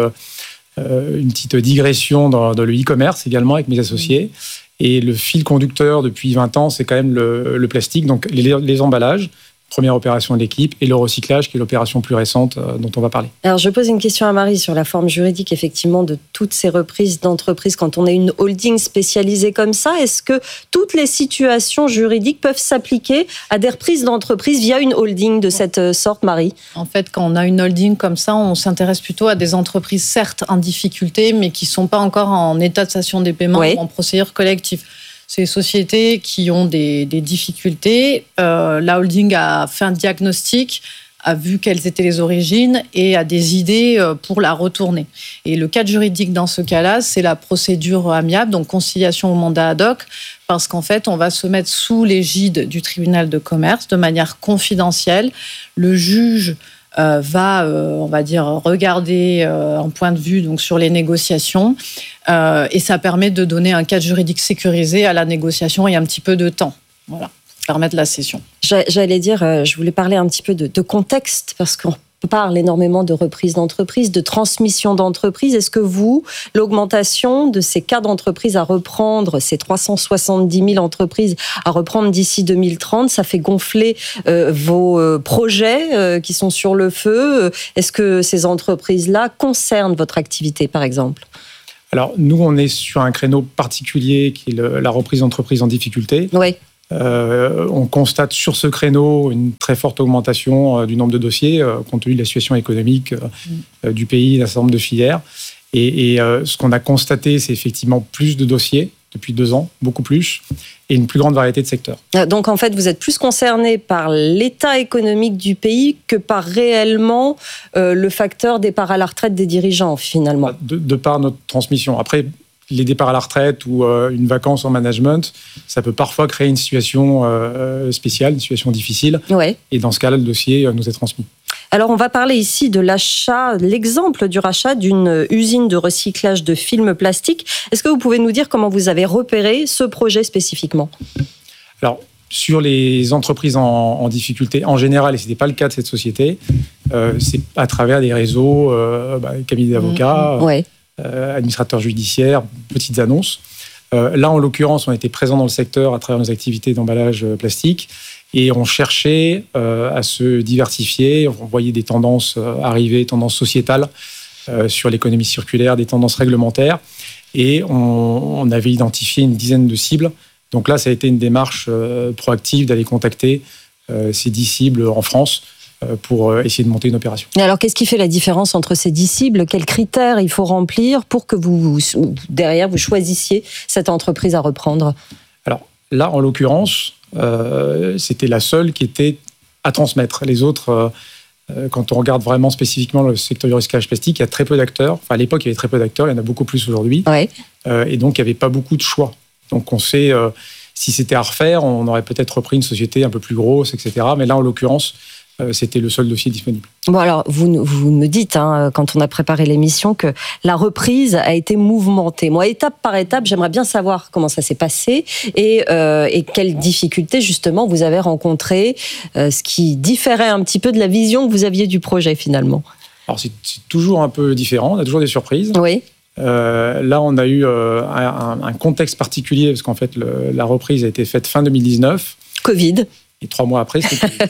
digression dans le e-commerce également avec mes associés. Et le fil conducteur depuis 20 ans, c'est quand même le plastique, donc les emballages, première opération de l'équipe, et le recyclage, qui est l'opération plus récente dont on va parler. Alors, je pose une question à Marie sur la forme juridique, effectivement, de toutes ces reprises d'entreprises. Quand on est une holding spécialisée comme ça, est-ce que toutes les situations juridiques peuvent s'appliquer à des reprises d'entreprises via une holding de cette sorte, Marie ? En fait, quand on a une holding comme ça, on s'intéresse plutôt à des entreprises, certes, en difficulté, mais qui ne sont pas encore en état de cessation des paiements ou en procédure collective. C'est des sociétés qui ont des difficultés. La holding a fait un diagnostic, a vu quelles étaient les origines et a des idées pour la retourner. Et le cadre juridique dans ce cas-là, c'est la procédure amiable, donc conciliation au mandat ad hoc, parce qu'en fait, on va se mettre sous l'égide du tribunal de commerce de manière confidentielle. Le juge va, on va dire, regarder un point de vue donc, sur les négociations et ça permet de donner un cadre juridique sécurisé à la négociation et un petit peu de temps, voilà, pour permettre la cession. J'allais dire, je voulais parler un petit peu de contexte, parce qu'on parle énormément de reprise d'entreprise, de transmission d'entreprise. Est-ce que vous, l'augmentation de ces cas d'entreprise à reprendre, ces 370 000 entreprises à reprendre d'ici 2030, ça fait gonfler vos projets qui sont sur le feu? Est-ce que ces entreprises-là concernent votre activité, par exemple ? Alors, nous, on est sur un créneau particulier qui est la reprise d'entreprise en difficulté. Oui. On constate sur ce créneau une très forte augmentation du nombre de dossiers, compte tenu de la situation économique du pays, d'un certain nombre de filières. Et ce qu'on a constaté, c'est effectivement plus de dossiers depuis 2 ans, beaucoup plus, et une plus grande variété de secteurs. Donc en fait, vous êtes plus concerné par l'état économique du pays que par réellement le facteur départ à la retraite des dirigeants, finalement. De par notre transmission. Après, les départs à la retraite ou une vacance en management, ça peut parfois créer une situation spéciale, une situation difficile. Ouais. Et dans ce cas-là, le dossier nous est transmis. Alors, on va parler ici de l'exemple du rachat d'une usine de recyclage de films plastiques. Est-ce que vous pouvez nous dire comment vous avez repéré ce projet spécifiquement ? Alors, sur les entreprises en difficulté, en général, et ce n'était pas le cas de cette société, c'est à travers des réseaux, cabinets d'avocats, administrateurs judiciaires, petites annonces. Là, en l'occurrence, on était présents dans le secteur à travers nos activités d'emballage plastique. Et on cherchait à se diversifier. On voyait des tendances arriver, tendances sociétales sur l'économie circulaire, des tendances réglementaires. Et on avait identifié une dizaine de cibles. Donc là, ça a été une démarche proactive d'aller contacter ces 10 cibles en France pour essayer de monter une opération. Et alors, qu'est-ce qui fait la différence entre ces 10 cibles ? Quels critères il faut remplir pour que derrière, vous choisissiez cette entreprise à reprendre ? Alors là, en l'occurrence, c'était la seule qui était à transmettre. Les autres, quand on regarde vraiment spécifiquement le secteur du recyclage plastique, il y a très peu d'acteurs. Enfin, à l'époque, il y avait très peu d'acteurs, il y en a beaucoup plus aujourd'hui. Ouais. Et donc, il n'y avait pas beaucoup de choix. Donc, on sait, si c'était à refaire, on aurait peut-être repris une société un peu plus grosse, etc. Mais là, en l'occurrence, c'était le seul dossier disponible. Bon, alors, vous me dites, quand on a préparé l'émission, que la reprise a été mouvementée. Moi, étape par étape, j'aimerais bien savoir comment ça s'est passé et quelles difficultés, justement, vous avez rencontrées, ce qui différait un petit peu de la vision que vous aviez du projet, finalement. Alors, c'est toujours un peu différent, on a toujours des surprises. Oui. Là, on a eu un contexte particulier, parce qu'en fait, la reprise a été faite fin 2019. Covid. Et 3 mois après, c'était Covid.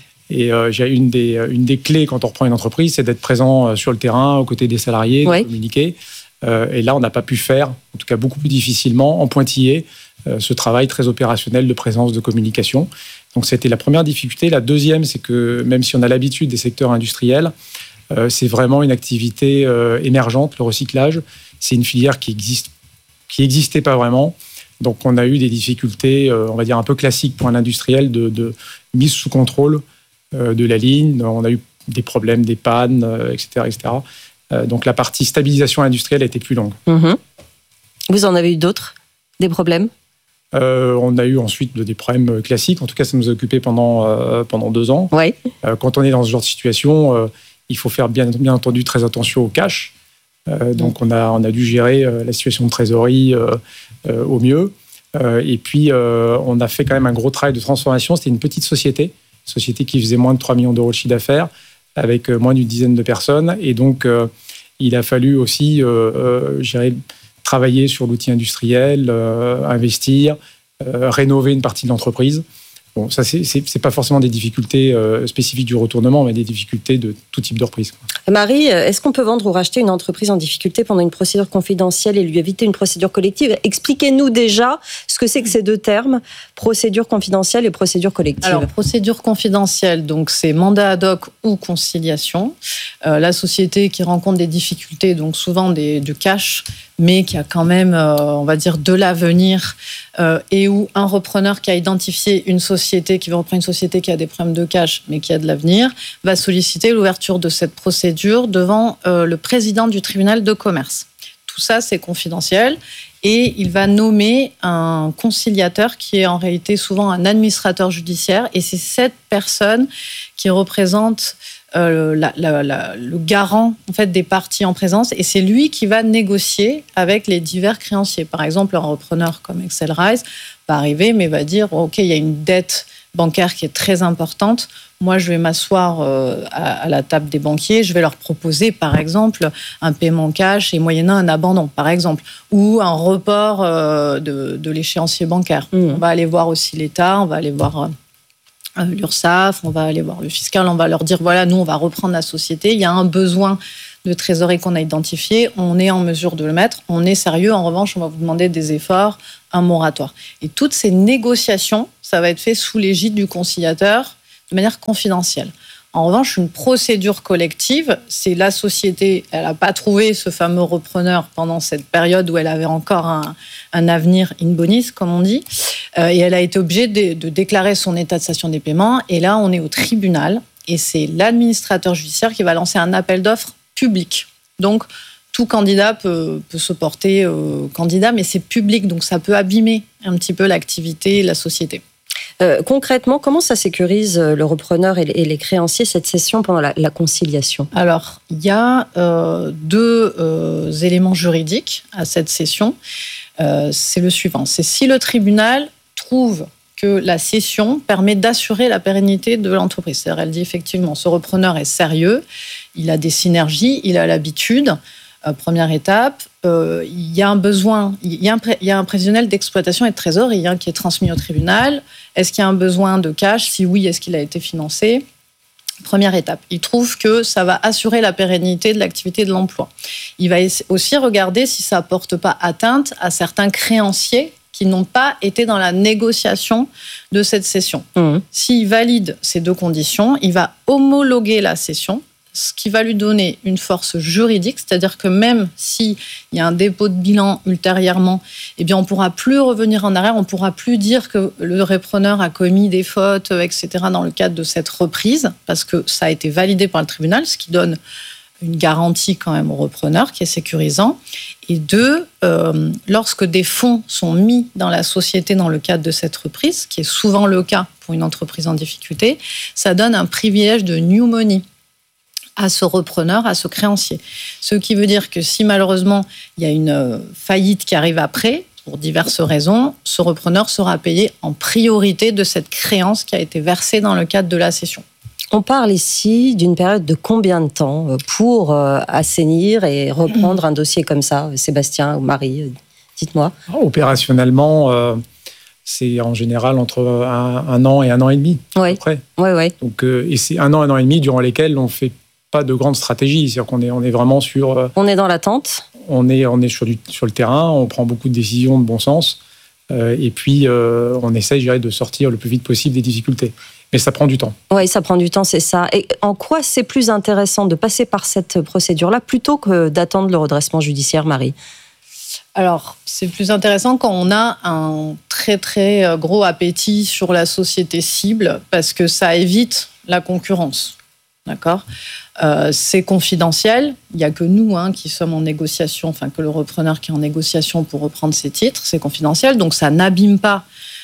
Et une des clés quand on reprend une entreprise, c'est d'être présent sur le terrain, aux côtés des salariés, de communiquer. Et là, on n'a pas pu faire, en tout cas beaucoup plus difficilement, en pointillé, ce travail très opérationnel de présence, de communication. Donc, c'était la première difficulté. La deuxième, c'est que même si on a l'habitude des secteurs industriels, c'est vraiment une activité émergente, le recyclage. C'est une filière qui existait pas vraiment. Donc, on a eu des difficultés, on va dire un peu classiques pour un industriel de mise sous contrôle de la ligne. On a eu des problèmes, des pannes, etc., etc. Donc, la partie stabilisation industrielle a été plus longue. Mmh. Vous en avez eu d'autres, des problèmes ? On a eu ensuite des problèmes classiques. En tout cas, ça nous a occupé pendant 2 ans. Ouais. Quand on est dans ce genre de situation, il faut faire bien entendu très attention au cash. Donc, on a dû gérer la situation de trésorerie au mieux. Et puis, on a fait quand même un gros travail de transformation. C'était une petite société qui faisait moins de 3 millions d'euros de chiffre d'affaires, avec moins d'une dizaine de personnes. Et donc, il a fallu aussi travailler sur l'outil industriel, investir, rénover une partie de l'entreprise. Bon, ça, c'est pas forcément des difficultés spécifiques du retournement, mais des difficultés de tout type de reprise. Marie, est-ce qu'on peut vendre ou racheter une entreprise en difficulté pendant une procédure confidentielle et lui éviter une procédure collective ? Expliquez-nous déjà ce que c'est que ces deux termes, procédure confidentielle et procédure collective. Alors, procédure confidentielle, donc c'est mandat ad hoc ou conciliation. La société qui rencontre des difficultés, donc souvent du cash, mais qui a quand même, on va dire, de l'avenir, et où un repreneur qui a identifié une société, qui veut reprendre une société qui a des problèmes de cash, mais qui a de l'avenir, va solliciter l'ouverture de cette procédure devant le président du tribunal de commerce. Tout ça, c'est confidentiel. Et il va nommer un conciliateur qui est en réalité souvent un administrateur judiciaire. Et c'est cette personne qui représente le garant en fait, des parties en présence. Et c'est lui qui va négocier avec les divers créanciers. Par exemple, un repreneur comme Accelrise va arriver, mais va dire « Ok, il y a une dette bancaire qui est très importante. Moi, je vais m'asseoir à la table des banquiers. Je vais leur proposer, par exemple, un paiement cash et moyennant un abandon, par exemple, ou un report de l'échéancier bancaire. On va aller voir aussi l'État, on va aller voir l'URSSAF, on va aller voir le fiscal, on va leur dire, voilà, nous, on va reprendre la société. Il y a un besoin de trésorerie qu'on a identifié. On est en mesure de le mettre. On est sérieux. En revanche, on va vous demander des efforts, un moratoire. Et toutes ces négociations, ça va être fait sous l'égide du conciliateur de manière confidentielle. En revanche, une procédure collective, c'est la société, elle n'a pas trouvé ce fameux repreneur pendant cette période où elle avait encore un avenir in bonis, comme on dit, et elle a été obligée de déclarer son état de cessation des paiements. Et là, on est au tribunal, et c'est l'administrateur judiciaire qui va lancer un appel d'offres public. Donc, tout candidat peut se porter candidat, mais c'est public, donc ça peut abîmer un petit peu l'activité et la société. Concrètement, comment ça sécurise le repreneur et les créanciers cette session pendant la conciliation ? Alors, il y a deux éléments juridiques à cette session. C'est le suivant. C'est si le tribunal trouve que la cession permet d'assurer la pérennité de l'entreprise. C'est-à-dire, elle dit effectivement, ce repreneur est sérieux, il a des synergies, il a l'habitude. Première étape, il y a un besoin, il y a un prévisionnel d'exploitation et de trésorerie qui est transmis au tribunal. Est-ce qu'il y a un besoin de cash ? Si oui, est-ce qu'il a été financé ? Première étape, il trouve que ça va assurer la pérennité de l'activité de l'emploi. Il va aussi regarder si ça ne porte pas atteinte à certains créanciers qui n'ont pas été dans la négociation de cette cession. S'il valide ces deux conditions, il va homologuer la cession, ce qui va lui donner une force juridique, c'est-à-dire que même s'il y a un dépôt de bilan ultérieurement, eh bien on ne pourra plus revenir en arrière, on ne pourra plus dire que le repreneur a commis des fautes, etc., dans le cadre de cette reprise, parce que ça a été validé par le tribunal, ce qui donne une garantie quand même au repreneur, qui est sécurisant. Et deux, lorsque des fonds sont mis dans la société dans le cadre de cette reprise, qui est souvent le cas pour une entreprise en difficulté, ça donne un privilège de new money à ce repreneur, à ce créancier. Ce qui veut dire que si malheureusement il y a une faillite qui arrive après, pour diverses raisons, ce repreneur sera payé en priorité de cette créance qui a été versée dans le cadre de la cession. On parle ici d'une période de combien de temps pour assainir et reprendre un dossier comme ça, Sébastien ou Marie, dites-moi. Opérationnellement, c'est en général entre un an et un an et demi. Oui. Donc, et c'est un an et demi durant lesquels on ne fait pas de grande stratégie. C'est-à-dire qu'on est vraiment sur... On est dans l'attente. On est sur le terrain, on prend beaucoup de décisions de bon sens, et puis on essaye, je dirais, de sortir le plus vite possible des difficultés. Mais ça prend du temps. Oui, ça prend du temps, c'est ça. Et en quoi c'est plus intéressant de passer par cette procédure-là plutôt que d'attendre le redressement judiciaire, Marie ? Alors, c'est plus intéressant quand on a un très très gros appétit sur la société cible, parce que ça évite la concurrence. D'accord ? C'est confidentiel. Il n'y a que nous qui sommes en négociation, enfin que le repreneur qui est en négociation pour reprendre ses titres. C'est confidentiel, donc ça n'abîme pas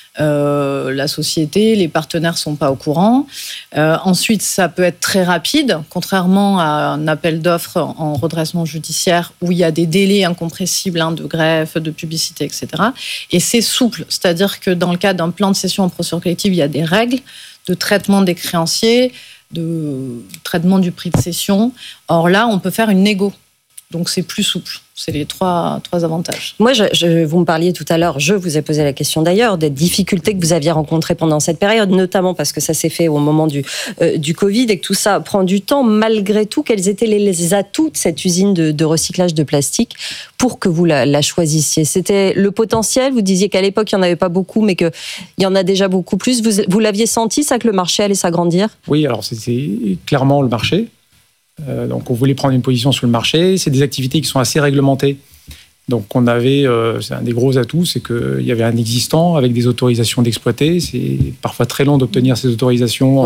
la société, les partenaires ne sont pas au courant. Ensuite, ça peut être très rapide, contrairement à un appel d'offres en redressement judiciaire où il y a des délais incompressibles de greffe, de publicité, etc. Et c'est souple, c'est-à-dire que dans le cadre d'un plan de cession en procédure collective, il y a des règles de traitement des créanciers, de traitement du prix de cession. Or là, on peut faire une négo. Donc c'est plus souple. C'est les trois avantages. Moi, vous me parliez tout à l'heure, je vous ai posé la question d'ailleurs, des difficultés que vous aviez rencontrées pendant cette période, notamment parce que ça s'est fait au moment du Covid et que tout ça prend du temps. Malgré tout, quels étaient les atouts de cette usine de recyclage de plastique pour que vous la choisissiez? C'était le potentiel? Vous disiez qu'à l'époque, il n'y en avait pas beaucoup, mais qu'il y en a déjà beaucoup plus. Vous l'aviez senti, ça, que le marché allait s'agrandir? Oui, alors c'était clairement le marché. Donc on voulait prendre une position sur le marché. C'est des activités qui sont assez réglementées. Donc on avait, c'est un des gros atouts, c'est qu'il y avait un existant avec des autorisations d'exploiter. C'est parfois très long d'obtenir ces autorisations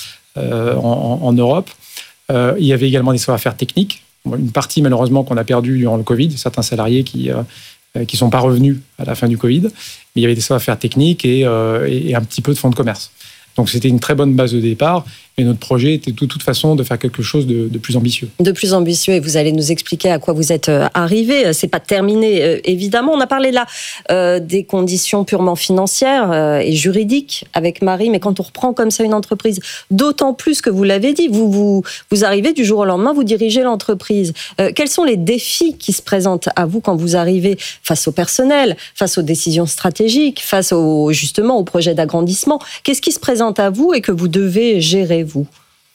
en Europe. Il y avait également des savoir-faire techniques. Une partie malheureusement qu'on a perdue durant le Covid, certains salariés qui sont pas revenus à la fin du Covid. Mais il y avait des savoir-faire techniques et un petit peu de fonds de commerce. Donc c'était une très bonne base de départ, mais notre projet était de toute façon de faire quelque chose de plus ambitieux. De plus ambitieux, et vous allez nous expliquer à quoi vous êtes arrivé. C'est pas terminé, évidemment. On a parlé là des conditions purement financières et juridiques avec Marie, mais quand on reprend comme ça une entreprise, d'autant plus que vous l'avez dit, vous arrivez du jour au lendemain, vous dirigez l'entreprise. Quels sont les défis qui se présentent à vous quand vous arrivez face au personnel, face aux décisions stratégiques, face justement au projet d'agrandissement? Qu'est-ce qui se présente à vous et que vous devez gérer, vous?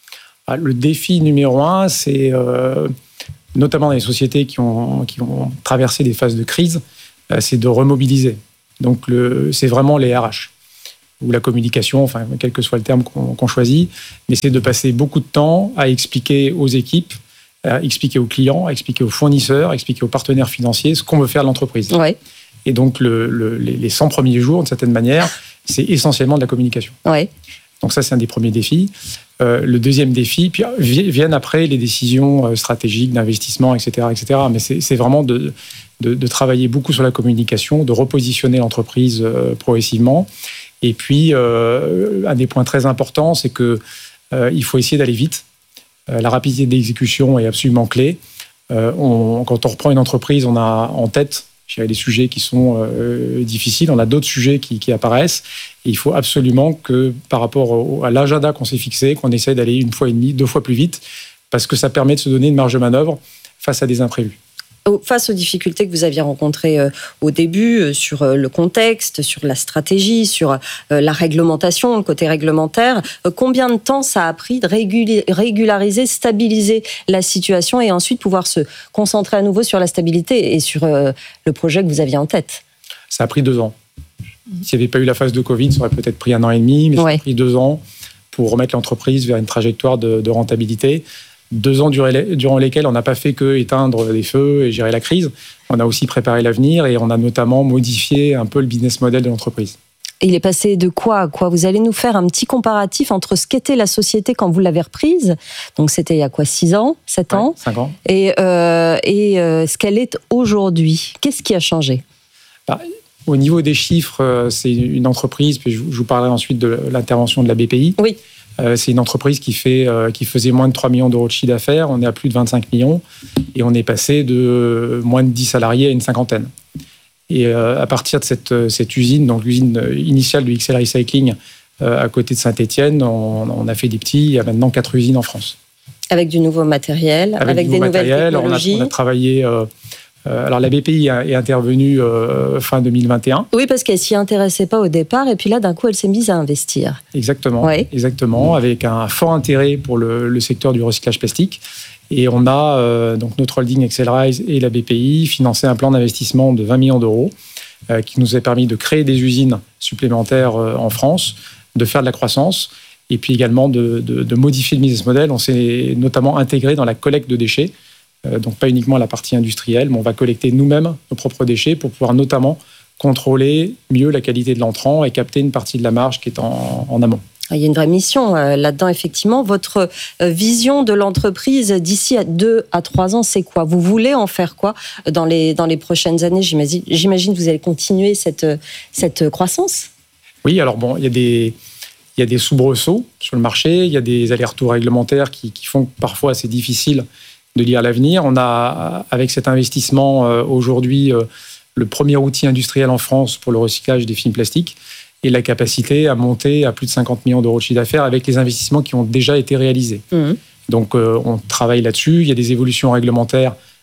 Le défi numéro 1, c'est notamment dans les sociétés qui ont traversé des phases de crise, c'est de remobiliser. Donc c'est vraiment les RH ou la communication, enfin quel que soit le terme qu'on choisit, mais c'est de passer beaucoup de temps à expliquer aux équipes, à expliquer aux clients, à expliquer aux fournisseurs, à expliquer aux partenaires financiers ce qu'on veut faire de l'entreprise. Ouais. Et donc les 100 premiers jours, d'une certaine manière, c'est essentiellement de la communication. Ouais. Donc ça, c'est un des premiers défis. Le deuxième défi, puis viennent après les décisions stratégiques d'investissement, etc., etc. Mais c'est vraiment de travailler beaucoup sur la communication, de repositionner l'entreprise progressivement. Et puis, un des points très importants, c'est que il faut essayer d'aller vite. La rapidité d'exécution est absolument clé. Quand on reprend une entreprise, on a en tête des sujets qui sont difficiles, on a d'autres sujets qui apparaissent. Et il faut absolument que, par rapport à l'agenda qu'on s'est fixé, qu'on essaie d'aller 1,5 fois, 2 fois plus vite, parce que ça permet de se donner une marge de manœuvre face à des imprévus. Face aux difficultés que vous aviez rencontrées au début, sur le contexte, sur la stratégie, sur la réglementation, le côté réglementaire, combien de temps ça a pris de régulariser, stabiliser la situation et ensuite pouvoir se concentrer à nouveau sur la stabilité et sur le projet que vous aviez en tête? Ça a pris 2 ans. S'il n'y avait pas eu la phase de Covid, ça aurait peut-être pris 1 an et demi, mais ça a pris 2 ans pour remettre l'entreprise vers une trajectoire de rentabilité. 2 ans durant lesquels on n'a pas fait que éteindre des feux et gérer la crise. On a aussi préparé l'avenir et on a notamment modifié un peu le business model de l'entreprise. Et il est passé de quoi à quoi? Vous allez nous faire un petit comparatif entre ce qu'était la société quand vous l'avez reprise. Donc c'était il y a quoi, 6 ans, 7 ans? 5 ans. Et ce qu'elle est aujourd'hui. Qu'est-ce qui a changé? Au niveau des chiffres, c'est une entreprise, puis je vous parlerai ensuite de l'intervention de la BPI. Oui. C'est une entreprise qui faisait moins de 3 millions d'euros de chiffre d'affaires. On est à plus de 25 millions et on est passé de moins de 10 salariés à une 50aine. Et à partir de cette usine, donc l'usine initiale du XL Recycling à côté de Saint-Étienne, on a fait des petits. Il y a maintenant 4 usines en France. Avec du nouveau matériel, avec des nouvelles technologies. On a travaillé... alors la BPI est intervenue fin 2021. Oui, parce qu'elle s'y intéressait pas au départ, et puis là, d'un coup, elle s'est mise à investir. Exactement, exactement, avec un fort intérêt pour le secteur du recyclage plastique. Et on a, donc notre holding Accelrise et la BPI, financé un plan d'investissement de 20 millions d'euros qui nous a permis de créer des usines supplémentaires en France, de faire de la croissance, et puis également de modifier le business model. On s'est notamment intégré dans la collecte de déchets. Donc pas uniquement la partie industrielle, mais on va collecter nous-mêmes nos propres déchets pour pouvoir notamment contrôler mieux la qualité de l'entrant et capter une partie de la marge qui est en amont. Il y a une vraie mission là-dedans, effectivement. Votre vision de l'entreprise d'ici à 2 à 3 ans, c'est quoi? Vous voulez en faire quoi dans les prochaines années? J'imagine que vous allez continuer cette croissance. Oui, alors bon, il y a des soubresauts sur le marché, il y a des allers-retours réglementaires qui font que parfois c'est difficile de lire l'avenir. On a, avec cet investissement, aujourd'hui, le premier outil industriel en France pour le recyclage des films plastiques et la capacité à monter à plus de 50 millions d'euros de chiffre d'affaires avec les investissements qui ont déjà été réalisés. Donc, on travaille là-dessus. Il y a des évolutions réglementaires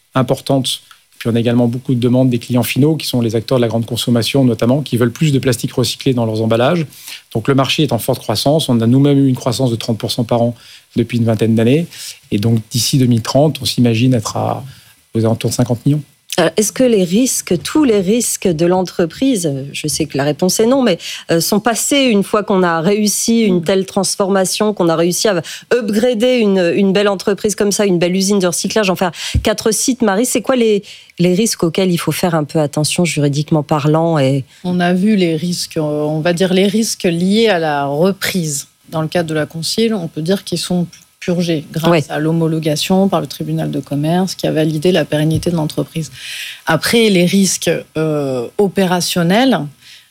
importante. Puis on a également beaucoup de demandes des clients finaux, qui sont les acteurs de la grande consommation notamment, qui veulent plus de plastique recyclé dans leurs emballages. Donc le marché est en forte croissance. On a nous-mêmes eu une croissance de 30% par an depuis une vingtaine d'années. Et donc d'ici 2030, on s'imagine être aux alentours de 50 millions. Alors, est-ce que tous les risques de l'entreprise, je sais que la réponse est non, mais sont passés une fois qu'on a réussi une telle transformation, qu'on a réussi à upgrader une belle entreprise comme ça, une belle usine de recyclage, en faire 4 sites, Marie, c'est quoi les risques auxquels il faut faire un peu attention juridiquement parlant On a vu les risques, on va dire les risques liés à la reprise. Dans le cadre de la concile, on peut dire qu'ils sont purgés grâce à l'homologation par le tribunal de commerce qui a validé la pérennité de l'entreprise. Après, les risques opérationnels,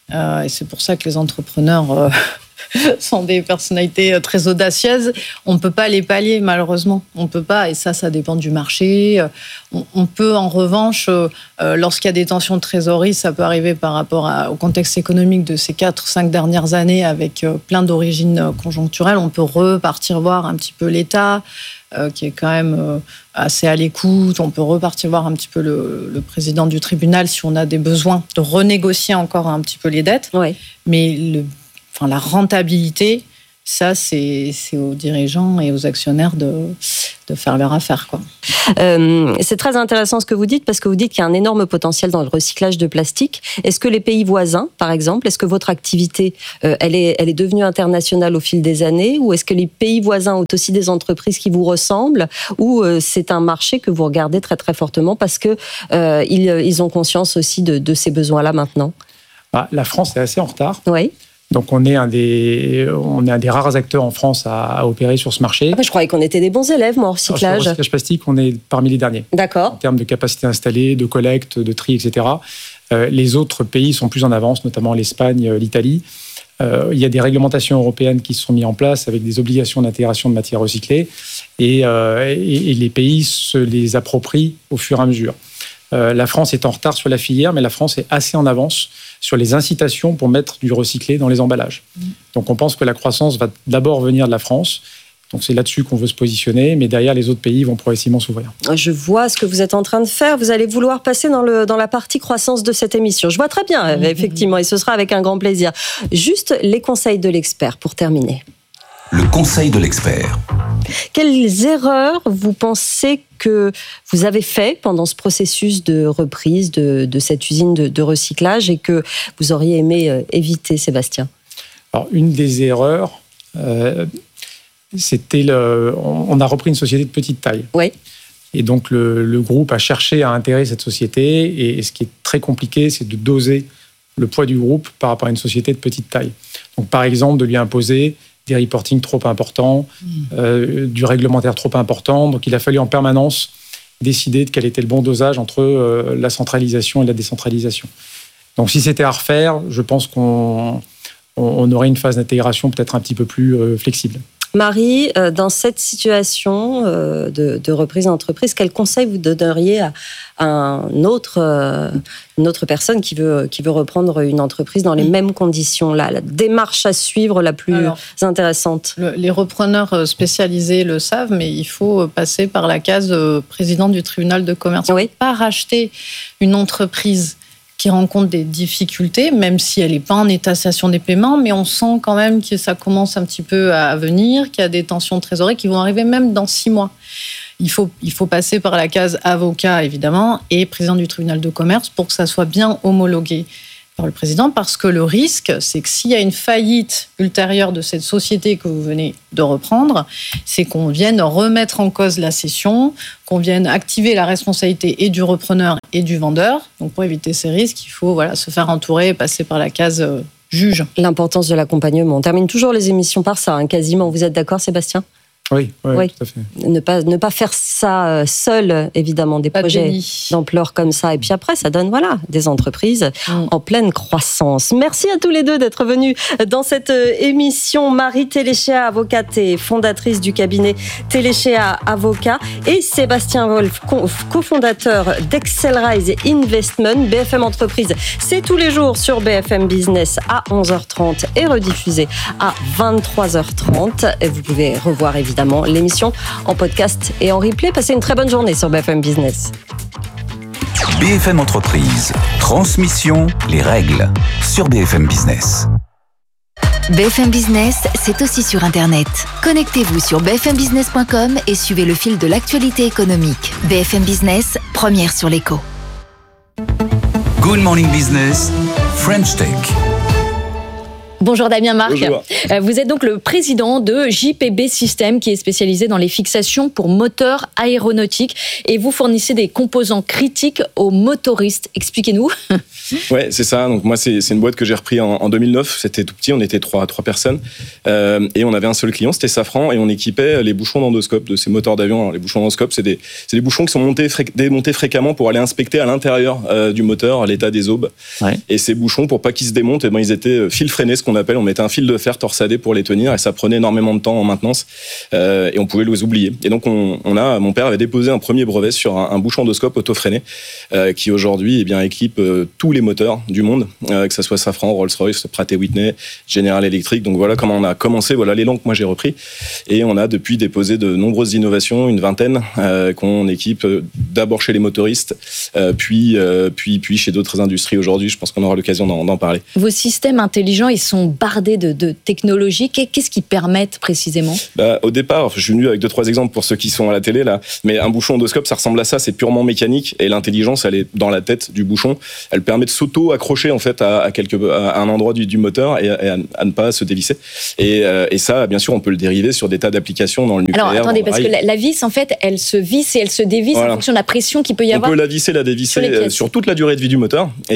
et c'est pour ça que les entrepreneurs sont des personnalités très audacieuses, on ne peut pas les pallier malheureusement. On ne peut pas, et ça dépend du marché. On peut en revanche, lorsqu'il y a des tensions de trésorerie, ça peut arriver par rapport au contexte économique de ces 4-5 dernières années avec plein d'origines conjoncturelles. On peut repartir voir un petit peu l'État, qui est quand même assez à l'écoute. On peut repartir voir un petit peu le président du tribunal si on a des besoins de renégocier encore un petit peu les dettes. Mais la rentabilité, ça, c'est aux dirigeants et aux actionnaires de faire leur affaire, quoi. C'est très intéressant ce que vous dites, parce que vous dites qu'il y a un énorme potentiel dans le recyclage de plastique. Est-ce que les pays voisins, par exemple, est-ce que votre activité, elle est devenue internationale au fil des années, ou est-ce que les pays voisins ont aussi des entreprises qui vous ressemblent, ou c'est un marché que vous regardez très très fortement parce que ils ont conscience aussi de ces besoins-là maintenant? La France est assez en retard. Oui. Donc on est un des rares acteurs en France à opérer sur ce marché. Je croyais qu'on était des bons élèves, moi, en recyclage. Sur le recyclage plastique, on est parmi les derniers. D'accord. En termes de capacité installée, de collecte, de tri, etc. Les autres pays sont plus en avance, notamment l'Espagne, l'Italie. Il y a des réglementations européennes qui se sont mises en place avec des obligations d'intégration de matières recyclées et les pays se les approprient au fur et à mesure. La France est en retard sur la filière, mais la France est assez en avance sur les incitations pour mettre du recyclé dans les emballages. Donc on pense que la croissance va d'abord venir de la France. Donc c'est là-dessus qu'on veut se positionner, mais derrière les autres pays vont progressivement s'ouvrir. Je vois ce que vous êtes en train de faire. Vous allez vouloir passer dans la partie croissance de cette émission. Je vois très bien, effectivement, et ce sera avec un grand plaisir. Juste les conseils de l'expert pour terminer. Le conseil de l'expert. Quelles erreurs vous pensez que vous avez fait pendant ce processus de reprise de cette usine de recyclage et que vous auriez aimé éviter, Sébastien? Alors, une des erreurs, c'était on a repris une société de petite taille. Oui. Et donc, le groupe a cherché à intégrer cette société. Et ce qui est très compliqué, c'est de doser le poids du groupe par rapport à une société de petite taille. Donc, par exemple, de lui imposer des reportings trop importants, du réglementaire trop important. Donc, il a fallu en permanence décider de quel était le bon dosage entre la centralisation et la décentralisation. Donc, si c'était à refaire, je pense qu'on aurait une phase d'intégration peut-être un petit peu plus flexible. Marie, dans cette situation de reprise d'entreprise, quel conseil vous donneriez à une autre personne qui veut reprendre une entreprise dans les mêmes conditions, la démarche à suivre la plus intéressante? Les repreneurs spécialisés le savent, mais il faut passer par la case président du tribunal de commerce. Oui. Pas racheter une entreprise qui rencontre des difficultés, même si elle n'est pas en état de cessation des paiements, mais on sent quand même que ça commence un petit peu à venir, qu'il y a des tensions de trésorerie qui vont arriver même dans 6 mois. Il faut passer par la case avocat, évidemment, et président du tribunal de commerce pour que ça soit bien homologué par le président, parce que le risque, c'est que s'il y a une faillite ultérieure de cette société que vous venez de reprendre, c'est qu'on vienne remettre en cause la cession, qu'on vienne activer la responsabilité et du repreneur et du vendeur. Donc pour éviter ces risques, il faut se faire entourer et passer par la case juge. L'importance de l'accompagnement. On termine toujours les émissions par ça, quasiment. Vous êtes d'accord, Sébastien ? Oui, tout à fait. Ne pas faire ça seul, évidemment, des projets d'ampleur comme ça. Et puis après, ça donne des entreprises en pleine croissance. Merci à tous les deux d'être venus dans cette émission. Marie Téléchéa, avocate et fondatrice du cabinet Téléchéa Avocat, et Sébastien Wolf, cofondateur d'Excelrise Investment. BFM Entreprise, c'est tous les jours sur BFM Business à 11h30 et rediffusé à 23h30. Et vous pouvez revoir évidemment l'émission en podcast et en replay. Passez une très bonne journée sur BFM Business. BFM Entreprise. Transmission, les règles. Sur BFM Business. BFM Business, c'est aussi sur Internet. Connectez-vous sur bfmbusiness.com et suivez le fil de l'actualité économique. BFM Business, première sur l'écho. Good Morning Business, French Tech. Bonjour Damien Marc. Bonjour. Vous êtes donc le président de JPB System qui est spécialisé dans les fixations pour moteurs aéronautiques et vous fournissez des composants critiques aux motoristes. Expliquez-nous. Ouais, c'est ça. Donc moi, c'est une boîte que j'ai repris en 2009. C'était tout petit, on était trois personnes et on avait un seul client, c'était Safran, et on équipait les bouchons d'endoscope de ces moteurs d'avion. Alors, les bouchons d'endoscope, c'est des bouchons qui sont démontés fréquemment pour aller inspecter à l'intérieur du moteur l'état des aubes. Ouais. Et ces bouchons, pour pas qu'ils se démontent, ils étaient fil freiné, ce qu'on appelle. On mettait un fil de fer torsadé pour les tenir et ça prenait énormément de temps en maintenance et on pouvait les oublier. Et donc mon père avait déposé un premier brevet sur un bouchon endoscope auto-freiné qui aujourd'hui équipe tous les moteurs du monde, que ce soit Safran, Rolls-Royce, Pratt & Whitney, General Electric. Donc voilà comment on a commencé, voilà l'élan que moi j'ai repris. Et on a depuis déposé de nombreuses innovations, une vingtaine, qu'on équipe d'abord chez les motoristes, puis chez d'autres industries aujourd'hui. Je pense qu'on aura l'occasion d'en parler. Vos systèmes intelligents, ils sont bardés de technologies. Qu'est-ce qu'ils permettent précisément ? Au départ, je suis venu avec 2-3 exemples pour ceux qui sont à la télé là, mais un bouchon endoscope, ça ressemble à ça, c'est purement mécanique et l'intelligence, elle est dans la tête du bouchon. Elle permet de s'auto-accrocher en fait à un endroit du moteur et à ne pas se dévisser. Et ça, bien sûr, on peut le dériver sur des tas d'applications dans le nucléaire. Alors attendez, parce que la vis, en fait, elle se visse et elle se dévisse en fonction de la pression qu'il peut y avoir. On peut la visser, la dévisser sur toute la durée de vie du moteur.